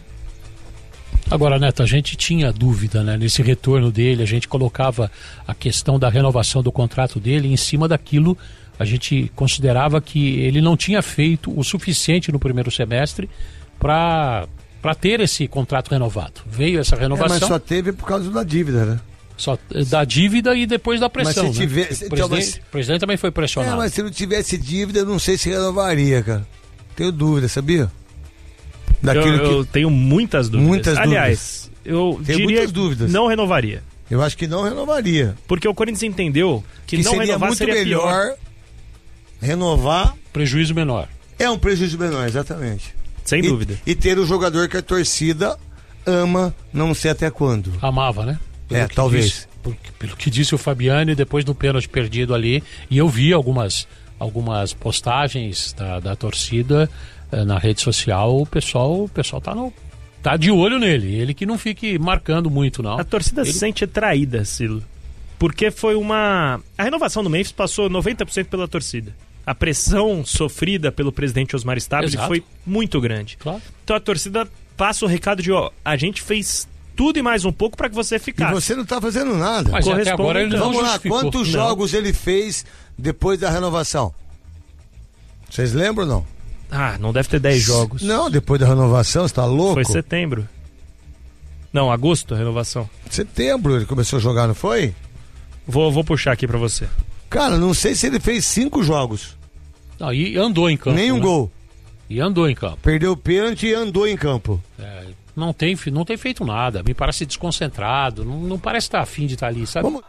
Agora, Neto, a gente tinha dúvida, né, nesse retorno dele, a gente colocava a questão da renovação do contrato dele em cima daquilo, a gente considerava que ele não tinha feito o suficiente no primeiro semestre para para ter esse contrato renovado. Veio essa renovação. É, mas só teve por causa da dívida, né? Só da dívida e depois da pressão. Mas se tiver, né? se, o, então, presidente, mas, o presidente também foi pressionado. É, mas se não tivesse dívida, eu não sei se renovaria, cara. Tenho dúvida, sabia? Daquilo eu, eu que... tenho muitas dúvidas. Muitas Aliás, dúvidas. eu tenho diria muitas dúvidas. Não renovaria. Eu acho que não renovaria. Porque o Corinthians entendeu que, que não seria renovar muito seria melhor pior. Renovar. Prejuízo menor. É um prejuízo menor, exatamente. Sem e, dúvida. E ter o jogador que a torcida ama, não sei até quando. Amava, né? Pelo é, talvez. Disse, por, pelo que disse o Fabiano, depois do pênalti perdido ali, e eu vi algumas, algumas postagens da, da torcida eh, na rede social, o pessoal, o pessoal tá, no, tá de olho nele. Ele que não fique marcando muito, não. A torcida Ele... se sente traída, Silo. Porque foi uma... A renovação do Memphis passou noventa por cento pela torcida. A pressão sofrida pelo presidente Osmar Stabile foi muito grande. Claro. Então a torcida passa o recado de, ó, a gente fez tudo e mais um pouco para que você ficasse. E você não tá fazendo nada. Mas até agora ele não Vamos lá, justificou. quantos não. jogos ele fez depois da renovação? Vocês lembram ou não? Ah, não deve ter dez jogos. Não, depois da renovação, você tá louco? Foi setembro. Não, agosto a renovação. Setembro ele começou a jogar, não foi? Vou, vou puxar aqui pra você. Cara, não sei se ele fez cinco jogos. Não, e andou em campo. Nem um né? gol. E andou em campo. Perdeu o pênalti e andou em campo. É, não, tem, não tem feito nada. Me parece desconcentrado. Não, não parece estar afim de estar ali, sabe? Vamos...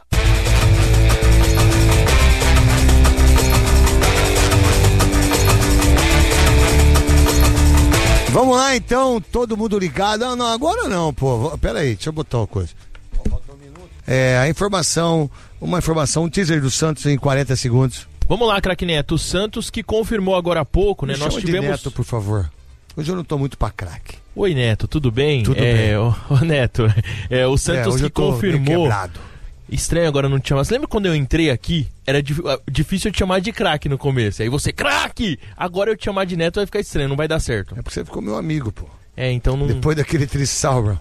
Vamos lá então, todo mundo ligado. Não, não, agora não, pô. Pera aí, deixa eu botar uma coisa. É, a informação, uma informação, um teaser do Santos em quarenta segundos. Vamos lá, craque Neto. O Santos que confirmou agora há pouco, né? Me Nós chama tivemos... de Neto, por favor. Hoje eu não tô muito pra craque. Oi, Neto, tudo bem? Tudo é, bem. Ô, ô, Neto, é, o Santos é, que eu tô confirmou... quebrado. Estranho agora não te chamar. Você lembra quando eu entrei aqui? Era di- difícil eu te chamar de craque no começo. Aí você, craque! Agora eu te chamar de Neto vai ficar estranho, não vai dar certo. É porque você ficou meu amigo, pô. É, então não... Depois daquele trissauro.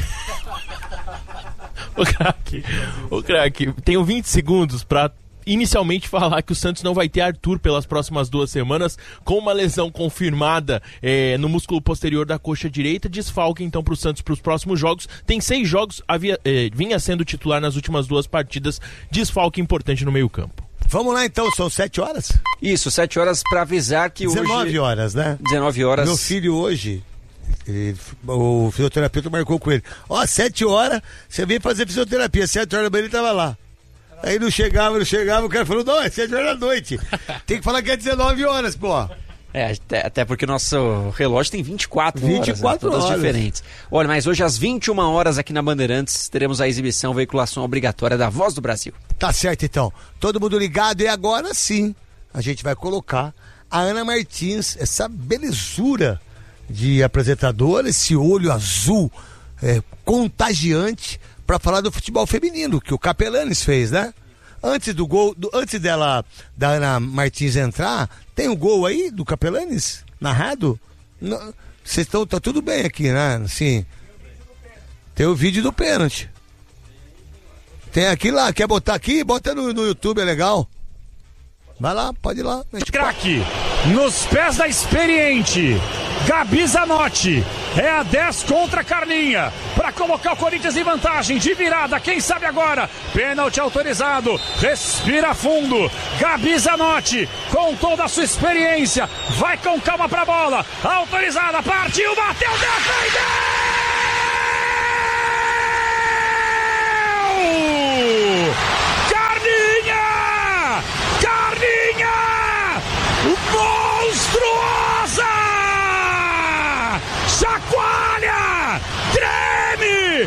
Ô, craque, ô, craque, tenho vinte segundos pra inicialmente falar que o Santos não vai ter Arthur pelas próximas duas semanas, com uma lesão confirmada é, no músculo posterior da coxa direita, desfalque então pro Santos pros próximos jogos. Tem seis jogos, havia, é, vinha sendo titular nas últimas duas partidas, desfalque importante no meio campo. Vamos lá então, são sete horas? Isso, sete horas pra avisar que hoje... dezenove horas, né? dezenove horas. Meu filho hoje... Ele, o fisioterapeuta marcou com ele. Ó, sete horas, você veio fazer fisioterapia, sete horas da manhã ele tava lá. Aí não chegava, não chegava, o cara falou, não, é sete horas da noite. Tem que falar que é dezenove horas, pô. É, até, até porque o nosso relógio tem vinte e quatro horas, vinte e quatro né? Todas horas. diferentes. Olha, mas hoje às vinte e uma horas aqui na Bandeirantes teremos a exibição, veiculação obrigatória da Voz do Brasil. Tá certo então, todo mundo ligado e agora sim, a gente vai colocar a Ana Martins, essa belezura de apresentadora, esse olho azul é, contagiante, para falar do futebol feminino, que o Capelanes fez, né? Antes do gol, do, antes dela, da Ana Martins entrar, tem um gol aí do Capelanes, narrado? Vocês estão, tá tudo bem aqui, né? Assim, tem o vídeo do pênalti. Tem aqui lá, quer botar aqui? Bota no, no YouTube, é legal. Vai lá, pode ir lá. Craque, nos pés da experiente Gabi Zanotti, é a dez contra a Carlinha, para colocar o Corinthians em vantagem, de virada, quem sabe agora, pênalti autorizado, respira fundo, Gabi Zanotti, com toda a sua experiência, vai com calma pra bola, autorizada, partiu, bateu, defendeu!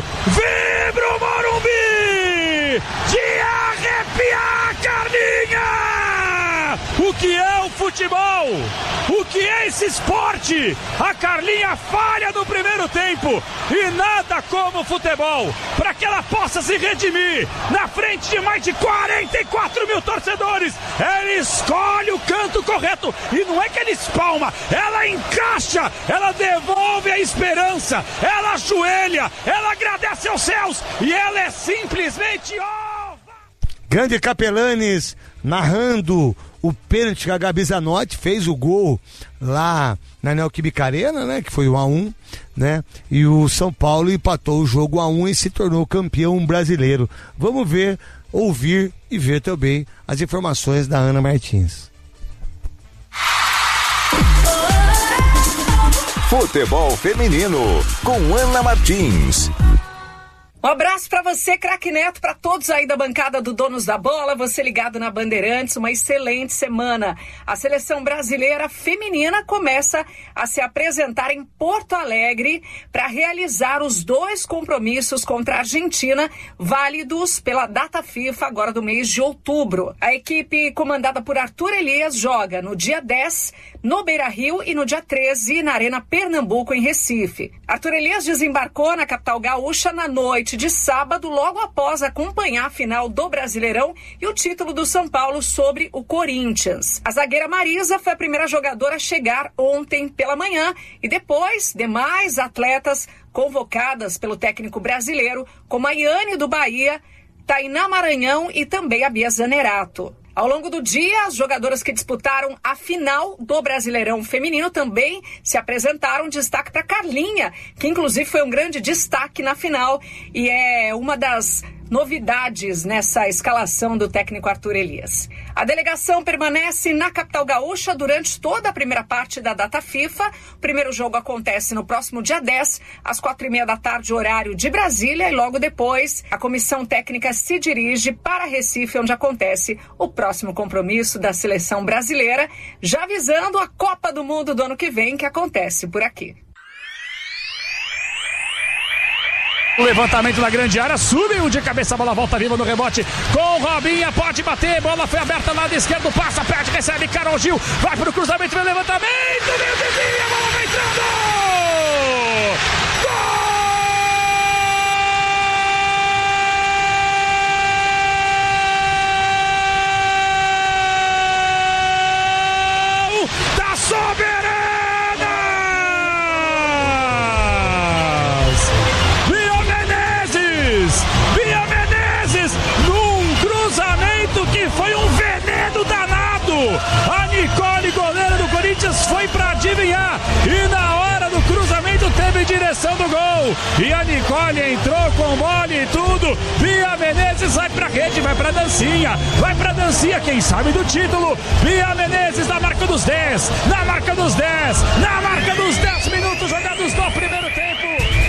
Vibra o Morumbi! De arrepiar, Carlinha! O que é o futebol? O que é esse esporte? A Carlinha falha no primeiro tempo e nada como o futebol para que ela possa se redimir na frente de mais de quarenta e quatro mil torcedores. Ela escolhe o canto correto e não é que ela espalma, ela encaixa, ela devolve a esperança, ela ajoelha, ela agradece aos céus e ela é simplesmente ó. Grande Capelanes narrando o pênalti que a Gabi Zanotti fez o gol lá na Neoquímica Arena, né? Que foi o a um, né? E o São Paulo empatou o jogo a um e se tornou campeão brasileiro. Vamos ver, ouvir e ver também as informações da Ana Martins. Futebol Feminino, com Ana Martins. Um abraço para você, craque Neto, para todos aí da bancada do Donos da Bola, você ligado na Bandeirantes, uma excelente semana. A seleção brasileira feminina começa a se apresentar em Porto Alegre para realizar os dois compromissos contra a Argentina, válidos pela data FIFA agora do mês de outubro. A equipe comandada por Arthur Elias joga no dia dez no Beira-Rio e no dia treze na Arena Pernambuco, em Recife. Arthur Elias desembarcou na capital gaúcha na noite de sábado, logo após acompanhar a final do Brasileirão e o título do São Paulo sobre o Corinthians. A zagueira Marisa foi a primeira jogadora a chegar ontem pela manhã e depois demais atletas convocadas pelo técnico brasileiro, como a Iane do Bahia, Tainá Maranhão e também a Bia Zanerato. Ao longo do dia, as jogadoras que disputaram a final do Brasileirão Feminino também se apresentaram. Destaque para Carlinha, que inclusive foi um grande destaque na final e é uma das novidades nessa escalação do técnico Arthur Elias. A delegação permanece na capital gaúcha durante toda a primeira parte da data FIFA. O primeiro jogo acontece no próximo dia dez, às quatro e meia da tarde, horário de Brasília, e logo depois a comissão técnica se dirige para Recife, onde acontece o próximo compromisso da seleção brasileira, já visando a Copa do Mundo do ano que vem, que acontece por aqui. O levantamento na grande área, subiu de cabeça, a bola volta viva no rebote com Robinha, pode bater, bola foi aberta, lado esquerdo, passa, perde, recebe, Carol Gil, vai pro cruzamento, vem levantamento, meu vizinho, a bola vai entrando! Gol da Soberana! A Nicole, goleira do Corinthians, foi pra adivinhar e na hora do cruzamento teve direção do gol e a Nicole entrou com bola e tudo. Bia Menezes vai pra rede, vai pra dancinha, vai pra dancinha, quem sabe do título. Bia Menezes na marca dos dez, na marca dos dez, na marca dos dez minutos jogados no primeiro tempo.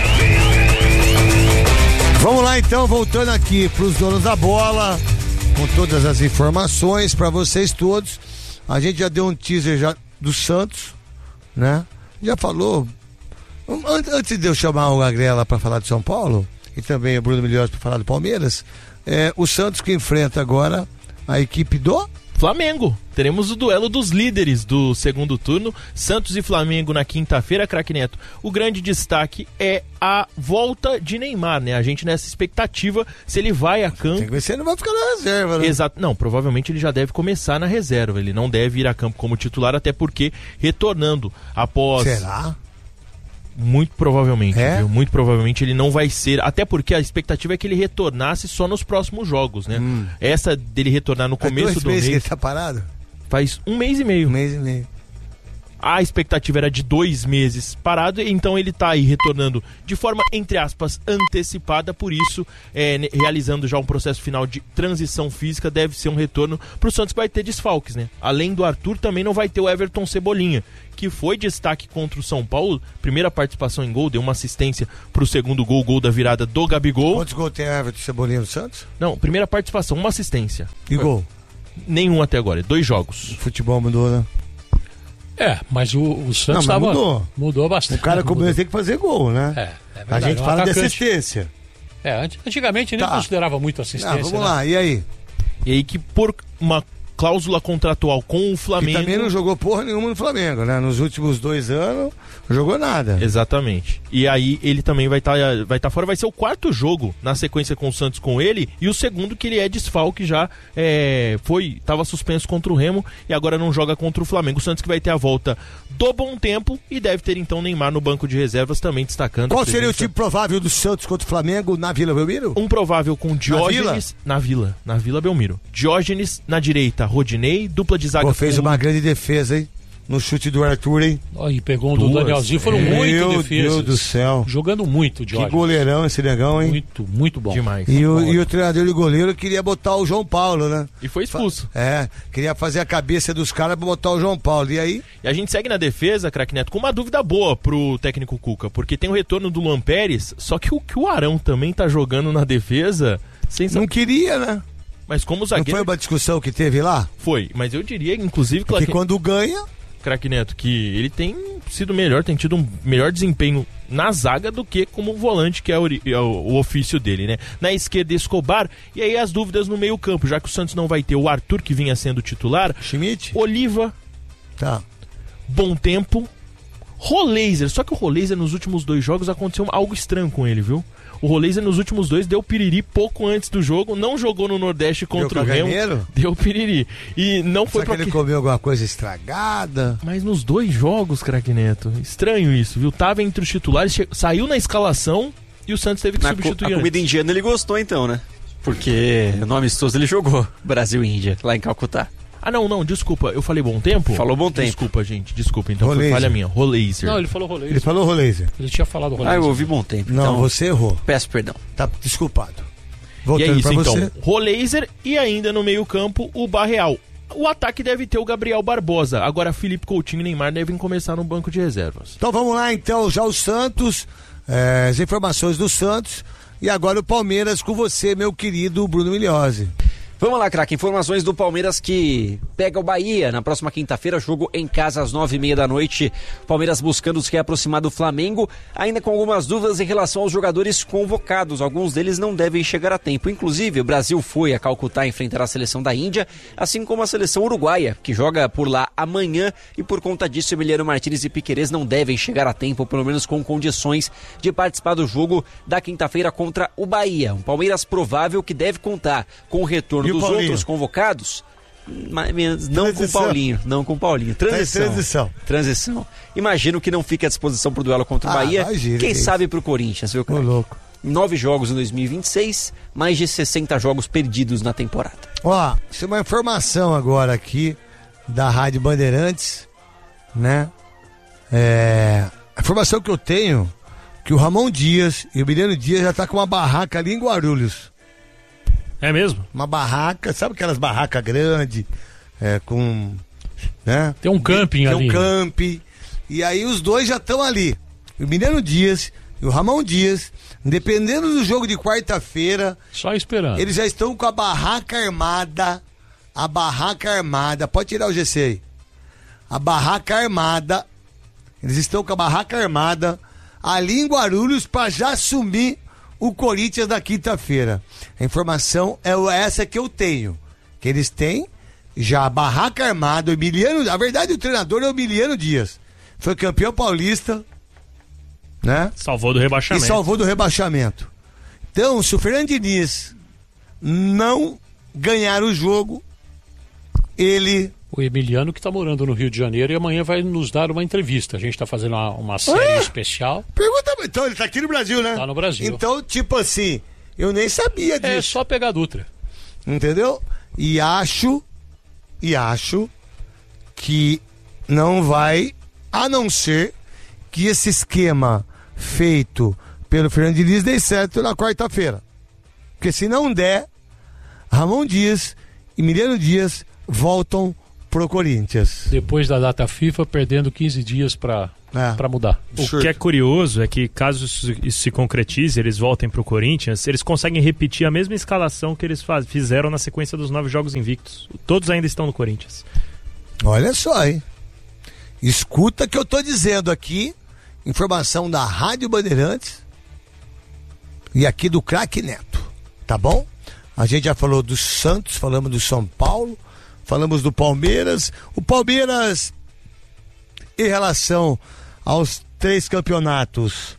Vamos lá então, voltando aqui pros donos da bola, com todas as informações para vocês todos. A gente já deu um teaser já do Santos, né? Já falou. Antes de eu chamar o Agrela para falar de São Paulo, e também o Bruno Milhões para falar do Palmeiras, é, o Santos que enfrenta agora a equipe do Flamengo. Teremos o duelo dos líderes do segundo turno, Santos e Flamengo na quinta-feira, craque Neto. O grande destaque é a volta de Neymar, né? A gente nessa expectativa se ele vai a campo. Tem que ver se ele não vai ficar na reserva, né? Exato. Não, provavelmente ele já deve começar na reserva. Ele não deve ir a campo como titular, até porque retornando após... Será? Muito provavelmente, é? viu? Muito provavelmente ele não vai ser, até porque a expectativa é que ele retornasse só nos próximos jogos, né? Hum. Essa dele retornar no começo Faz dois do mês... meses que ele tá parado? Faz um mês e meio. Um mês e meio. A expectativa era de dois meses parado, então ele tá aí retornando de forma, entre aspas, antecipada, por isso, é, realizando já um processo final de transição física, deve ser um retorno pro Santos, que vai ter desfalques, né? Além do Arthur, também não vai ter o Everton Cebolinha, que foi destaque contra o São Paulo, primeira participação em gol, deu uma assistência pro segundo gol, gol da virada do Gabigol. Quantos gols tem Everton Cebolinha no Santos? Não, primeira participação, uma assistência. E gol? Nenhum até agora, dois jogos. O futebol mudou, né? É, mas o, o Santos não, tava, mudou. Mudou bastante. O cara como ele tem que fazer gol, né? É, é verdade. A gente um fala atacante. de assistência. É, antigamente nem Tá. considerava muito assistência. Ah, vamos né? lá, e aí? E aí que por uma cláusula contratual com o Que Flamengo... também não jogou porra nenhuma no Flamengo, né? Nos últimos dois anos, não jogou nada. Exatamente. E aí ele também vai estar vai tá fora. Vai ser o quarto jogo na sequência com o Santos com ele. E o segundo que ele é desfalque já é, foi, estava suspenso contra o Remo e agora não joga contra o Flamengo. O Santos que vai ter a volta do Bom Tempo e deve ter então Neymar no banco de reservas também destacando. Qual a seria o presença. time provável do Santos contra o Flamengo na Vila Belmiro? Um provável com Diógenes na Vila, na Vila Belmiro. Diógenes na direita, Rodinei, dupla de zaga Pô, fez com... uma grande defesa, hein? No chute do Arthur, hein? Ó, e pegou um do Duas. Danielzinho, foram Meu muito defesas. Deus do céu. Jogando muito, Que Diógenes. goleirão esse negão, hein? Muito, muito bom. demais. E o, e o treinador de goleiro queria botar o João Paulo, né? E foi expulso. É, queria fazer a cabeça dos caras pra botar o João Paulo. E aí? E a gente segue na defesa, craque Neto, com uma dúvida boa pro técnico Cuca, porque tem o retorno do Luan Pérez, só que o que o Arão também tá jogando na defesa, sem Não queria, né? mas como Não zagueiro foi uma discussão que teve lá? foi, mas eu diria inclusive Que craque quando ganha, craque Neto que ele tem sido melhor, tem tido um melhor desempenho na zaga do que como volante, que é o, é o, o ofício dele, né? Na esquerda, Escobar, e aí as dúvidas no meio campo, já que o Santos não vai ter o Arthur, que vinha sendo titular, Schmidt? Oliva, Tá. Bom Tempo, Roleiser, só que o Roleiser nos últimos dois jogos aconteceu algo estranho com ele, viu? O Roleiser nos últimos dois deu piriri pouco antes do jogo, não jogou no Nordeste contra o Remo, caganeiro? deu piriri. E não foi Será que pra ele que... comeu alguma coisa estragada? Mas nos dois jogos, craque Neto, estranho isso, viu? Tava entre os titulares, che... saiu na escalação e o Santos teve que Na co- substituir a comida antes. indiana ele gostou então, né? Porque no amistoso ele jogou Brasil e Índia, lá em Calcutá. Ah, não, não, desculpa, eu falei Bom Tempo? Falou Bom Tempo. Desculpa, gente, desculpa, então foi Roleiser. falha minha, Roleiser. Não, ele falou rolê. Ele falou Roleiser. Ele tinha falado rolê. Ah, eu ouvi Bom Tempo, Não, então você errou. peço perdão. Tá desculpado. E Voltando é isso, pra então, você. Roleiser e ainda no meio campo o Barreal. O ataque deve ter o Gabriel Barbosa, agora Felipe Coutinho e Neymar devem começar no banco de reservas. Então vamos lá, então, já o Santos, é, as informações do Santos. E agora o Palmeiras com você, meu querido Bruno Migliozzi. Vamos lá, craque. Informações do Palmeiras que pega o Bahia na próxima quinta-feira, jogo em casa às nove e meia da noite. Palmeiras buscando se reaproximar do Flamengo, ainda com algumas dúvidas em relação aos jogadores convocados. Alguns deles não devem chegar a tempo. Inclusive, o Brasil foi a Calcutá enfrentar a seleção da Índia, assim como a seleção uruguaia, que joga por lá amanhã. E por conta disso, Emiliano Martínez e Piquerez não devem chegar a tempo, pelo menos com condições de participar do jogo da quinta-feira contra o Bahia. Um Palmeiras provável que deve contar com o retorno E o dos Paulinho? outros convocados, mas menos- não com o Transição. Paulinho, não com o Paulinho. Transição. Tá em transição. Transição. Imagino que não fique à disposição pro duelo contra o Ah, Bahia. imagina, Quem que sabe pro Corinthians, viu, Ô, cara? louco. Nove jogos em dois mil e vinte e seis, mais de sessenta jogos perdidos na temporada. Ó, isso é uma informação agora aqui da Rádio Bandeirantes, né? É, a informação que eu tenho que o Ramon Dias e o Emiliano Dias já tá com uma barraca ali em Guarulhos. É mesmo? Uma barraca, sabe aquelas barracas grandes, é, com, né? Tem um camping Tem ali. um camping. E aí os dois já estão ali. O Emiliano Dias e o Ramon Dias, dependendo do jogo de quarta-feira, Só esperando. eles já estão com a barraca armada. A barraca armada. Pode tirar o G C aí. A barraca armada. Eles estão com a barraca armada ali em Guarulhos para já assumir o Corinthians na quinta-feira. A informação é essa que eu tenho. Que eles têm já a barraca armada. O Emiliano, na verdade, o treinador é o Emiliano Dias. Foi campeão paulista, né? Salvou do E rebaixamento. salvou do rebaixamento. Então, se o Fernando Diniz não ganhar o jogo, ele... O Emiliano que está morando no Rio de Janeiro e amanhã vai nos dar uma entrevista. A gente está fazendo uma, uma série Ah! especial. Pergunta, então ele tá aqui no Brasil, né? Tá no Brasil. Então, tipo assim, eu nem sabia É disso. só pegar a Dutra. Entendeu? E acho, e acho que não vai, a não ser que esse esquema feito pelo Fernando Diniz dê certo na quarta-feira. Porque se não der, Ramon Dias e Emiliano Dias voltam pro Corinthians. Depois da data FIFA, perdendo quinze dias para É. para mudar. O que é curioso é que, caso isso, isso se concretize, eles voltem pro Corinthians, eles conseguem repetir a mesma escalação que eles faz, fizeram na sequência dos nove jogos invictos. Todos ainda estão no Corinthians. Olha só, hein? Escuta o que eu tô dizendo aqui. Informação da Rádio Bandeirantes. e aqui do Craque Neto, tá bom? A gente já falou do Santos, falamos do São Paulo, falamos do Palmeiras. O Palmeiras, em relação aos três campeonatos,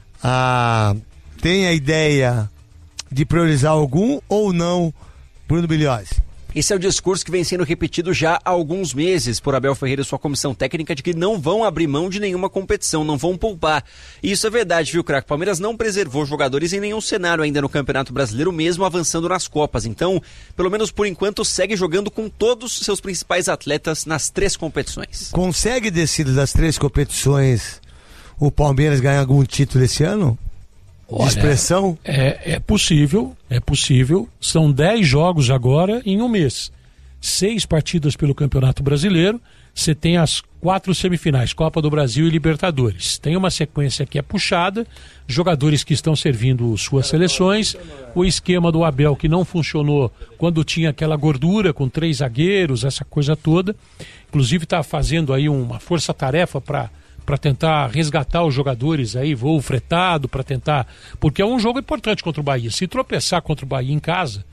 ah, tem a ideia de priorizar algum ou não, Bruno Bilhões? Esse é o discurso que vem sendo repetido já há alguns meses por Abel Ferreira e sua comissão técnica de que não vão abrir mão de nenhuma competição, não vão poupar. E isso é verdade, viu, craque? Palmeiras não preservou jogadores em nenhum cenário ainda no Campeonato Brasileiro, mesmo avançando nas Copas. Então, pelo menos por enquanto, segue jogando com todos os seus principais atletas nas três competições. Consegue, decidir das três competições, o Palmeiras ganhar algum título esse ano? Olha, de expressão? É, é possível, é possível. São dez jogos agora em um mês. Seis partidas pelo Campeonato Brasileiro. Você tem as quatro semifinais, Copa do Brasil e Libertadores. Tem uma sequência que é puxada, jogadores que estão servindo suas seleções, o esquema do Abel que não funcionou quando tinha aquela gordura com três zagueiros, essa coisa toda. Inclusive está fazendo aí uma força-tarefa para para tentar resgatar os jogadores aí, voo fretado, para tentar... Porque é um jogo importante contra o Bahia. Se tropeçar contra o Bahia em casa,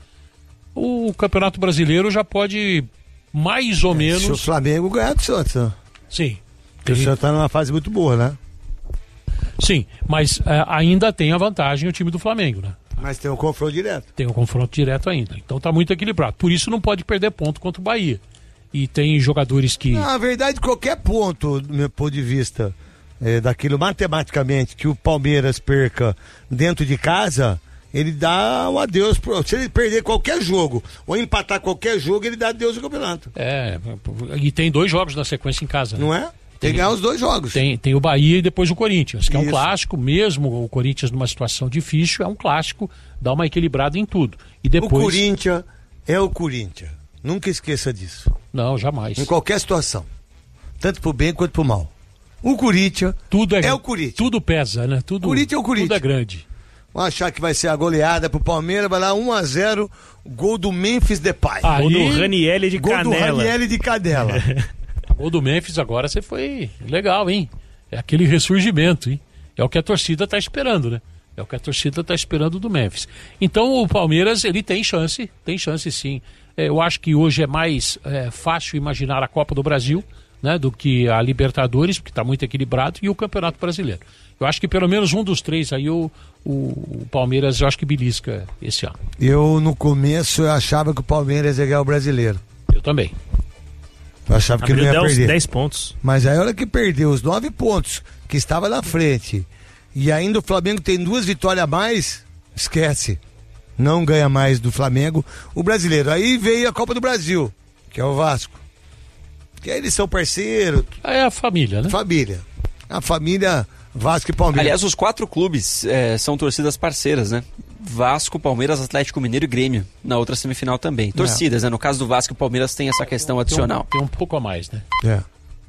o Campeonato Brasileiro já pode mais ou é, menos... Se o Flamengo ganhar do Santos, né? Sim. Porque o Santos está numa fase muito boa, né? Sim, mas é, ainda tem a vantagem o time do Flamengo, né? Mas tem um confronto direto. Tem um confronto direto ainda. Então está muito equilibrado. Por isso não pode perder ponto contra o Bahia. E tem jogadores que... Na verdade, qualquer ponto, do meu ponto de vista, é, daquilo matematicamente, que o Palmeiras perca dentro de casa, ele dá um adeus. Pro... Se ele perder qualquer jogo, ou empatar qualquer jogo, ele dá adeus ao campeonato. É, e tem dois jogos na sequência em casa. Né? Não é? Tem que ganhar os dois jogos. Tem, tem o Bahia e depois o Corinthians, que é um Isso. clássico, mesmo o Corinthians numa situação difícil, é um clássico, dá uma equilibrada em tudo. E depois... O Corinthians é o Corinthians. Nunca esqueça disso. Não, jamais. Em qualquer situação. Tanto pro bem quanto pro mal. O Corinthians tudo é, é o Corinthians. Tudo pesa, né? Tudo, Corinthians é o Corinthians. Tudo é grande. Vamos achar que vai ser a goleada pro Palmeiras, vai lá um a zero, gol do Memphis Depay. Aí, gol do Ranieri de gol Canela. Gol do Ranieri de Canela. A gol do Memphis agora você foi legal, hein? É aquele ressurgimento, hein? É o que a torcida tá esperando, né? É o que a torcida tá esperando do Memphis. Então o Palmeiras, ele tem chance, tem chance sim. É, eu acho que hoje é mais é, fácil imaginar a Copa do Brasil, né, do que a Libertadores, porque está muito equilibrado, e o Campeonato Brasileiro. Eu acho que pelo menos um dos três aí, o, o, o Palmeiras, eu acho que belisca esse ano. Eu, no começo, eu achava que o Palmeiras ia ganhar o Brasileiro. Eu também. Eu achava que Abriu não ia perder. dez pontos. Mas aí a hora que perdeu os nove pontos, que estava na frente, e ainda o Flamengo tem duas vitórias a mais, esquece. Não ganha mais do Flamengo o Brasileiro. Aí veio a Copa do Brasil, que é o Vasco. Que aí eles são parceiros. É a família, né? Família. A família Vasco e Palmeiras. Aliás, os quatro clubes é, são torcidas parceiras, né? Vasco, Palmeiras, Atlético Mineiro e Grêmio, na outra semifinal também. Torcidas, é. né? No caso do Vasco e Palmeiras tem essa questão adicional. Tem um, tem um pouco a mais, né? É.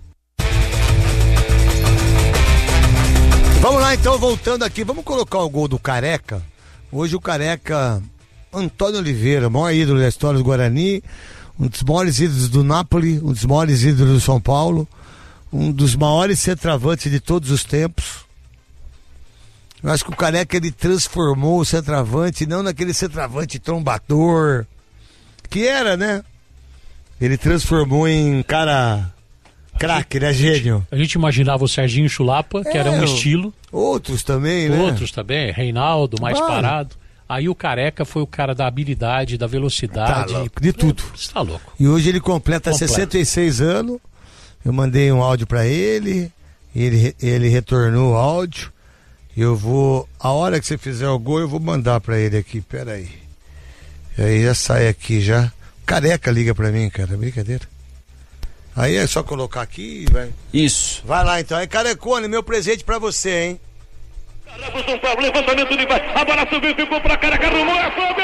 Vamos lá então, voltando aqui, vamos colocar o gol do Careca. Hoje o Careca, Antônio Oliveira, maior ídolo da história do Guarani, um dos maiores ídolos do Napoli, um dos maiores ídolos do São Paulo, um dos maiores centroavantes de todos os tempos. Eu acho que o Careca, ele transformou o centroavante, não naquele centroavante trombador, que era, né? Ele transformou em cara craque, né, gênio? A gente imaginava o Serginho Chulapa, que É, era um o- estilo. Outros também, né? Outros também, Reinaldo, mais Vai. parado. Aí o Careca foi o cara da habilidade, da Tá velocidade. louco, de tudo. Você tá louco. E hoje ele completa Completa. sessenta e seis anos. Eu mandei um áudio pra ele, ele, ele retornou o áudio. Eu vou, a hora que você fizer o gol, eu vou mandar pra ele aqui, pera aí. E aí já sai aqui já. Careca liga pra mim, cara, brincadeira. Aí é só colocar aqui e vai. Isso. Vai lá então, é Carecone, meu presente pra você, hein? São Paulo, levantamento de vai. A bola subiu, ficou pra Careca, arrumou, é Flamengo!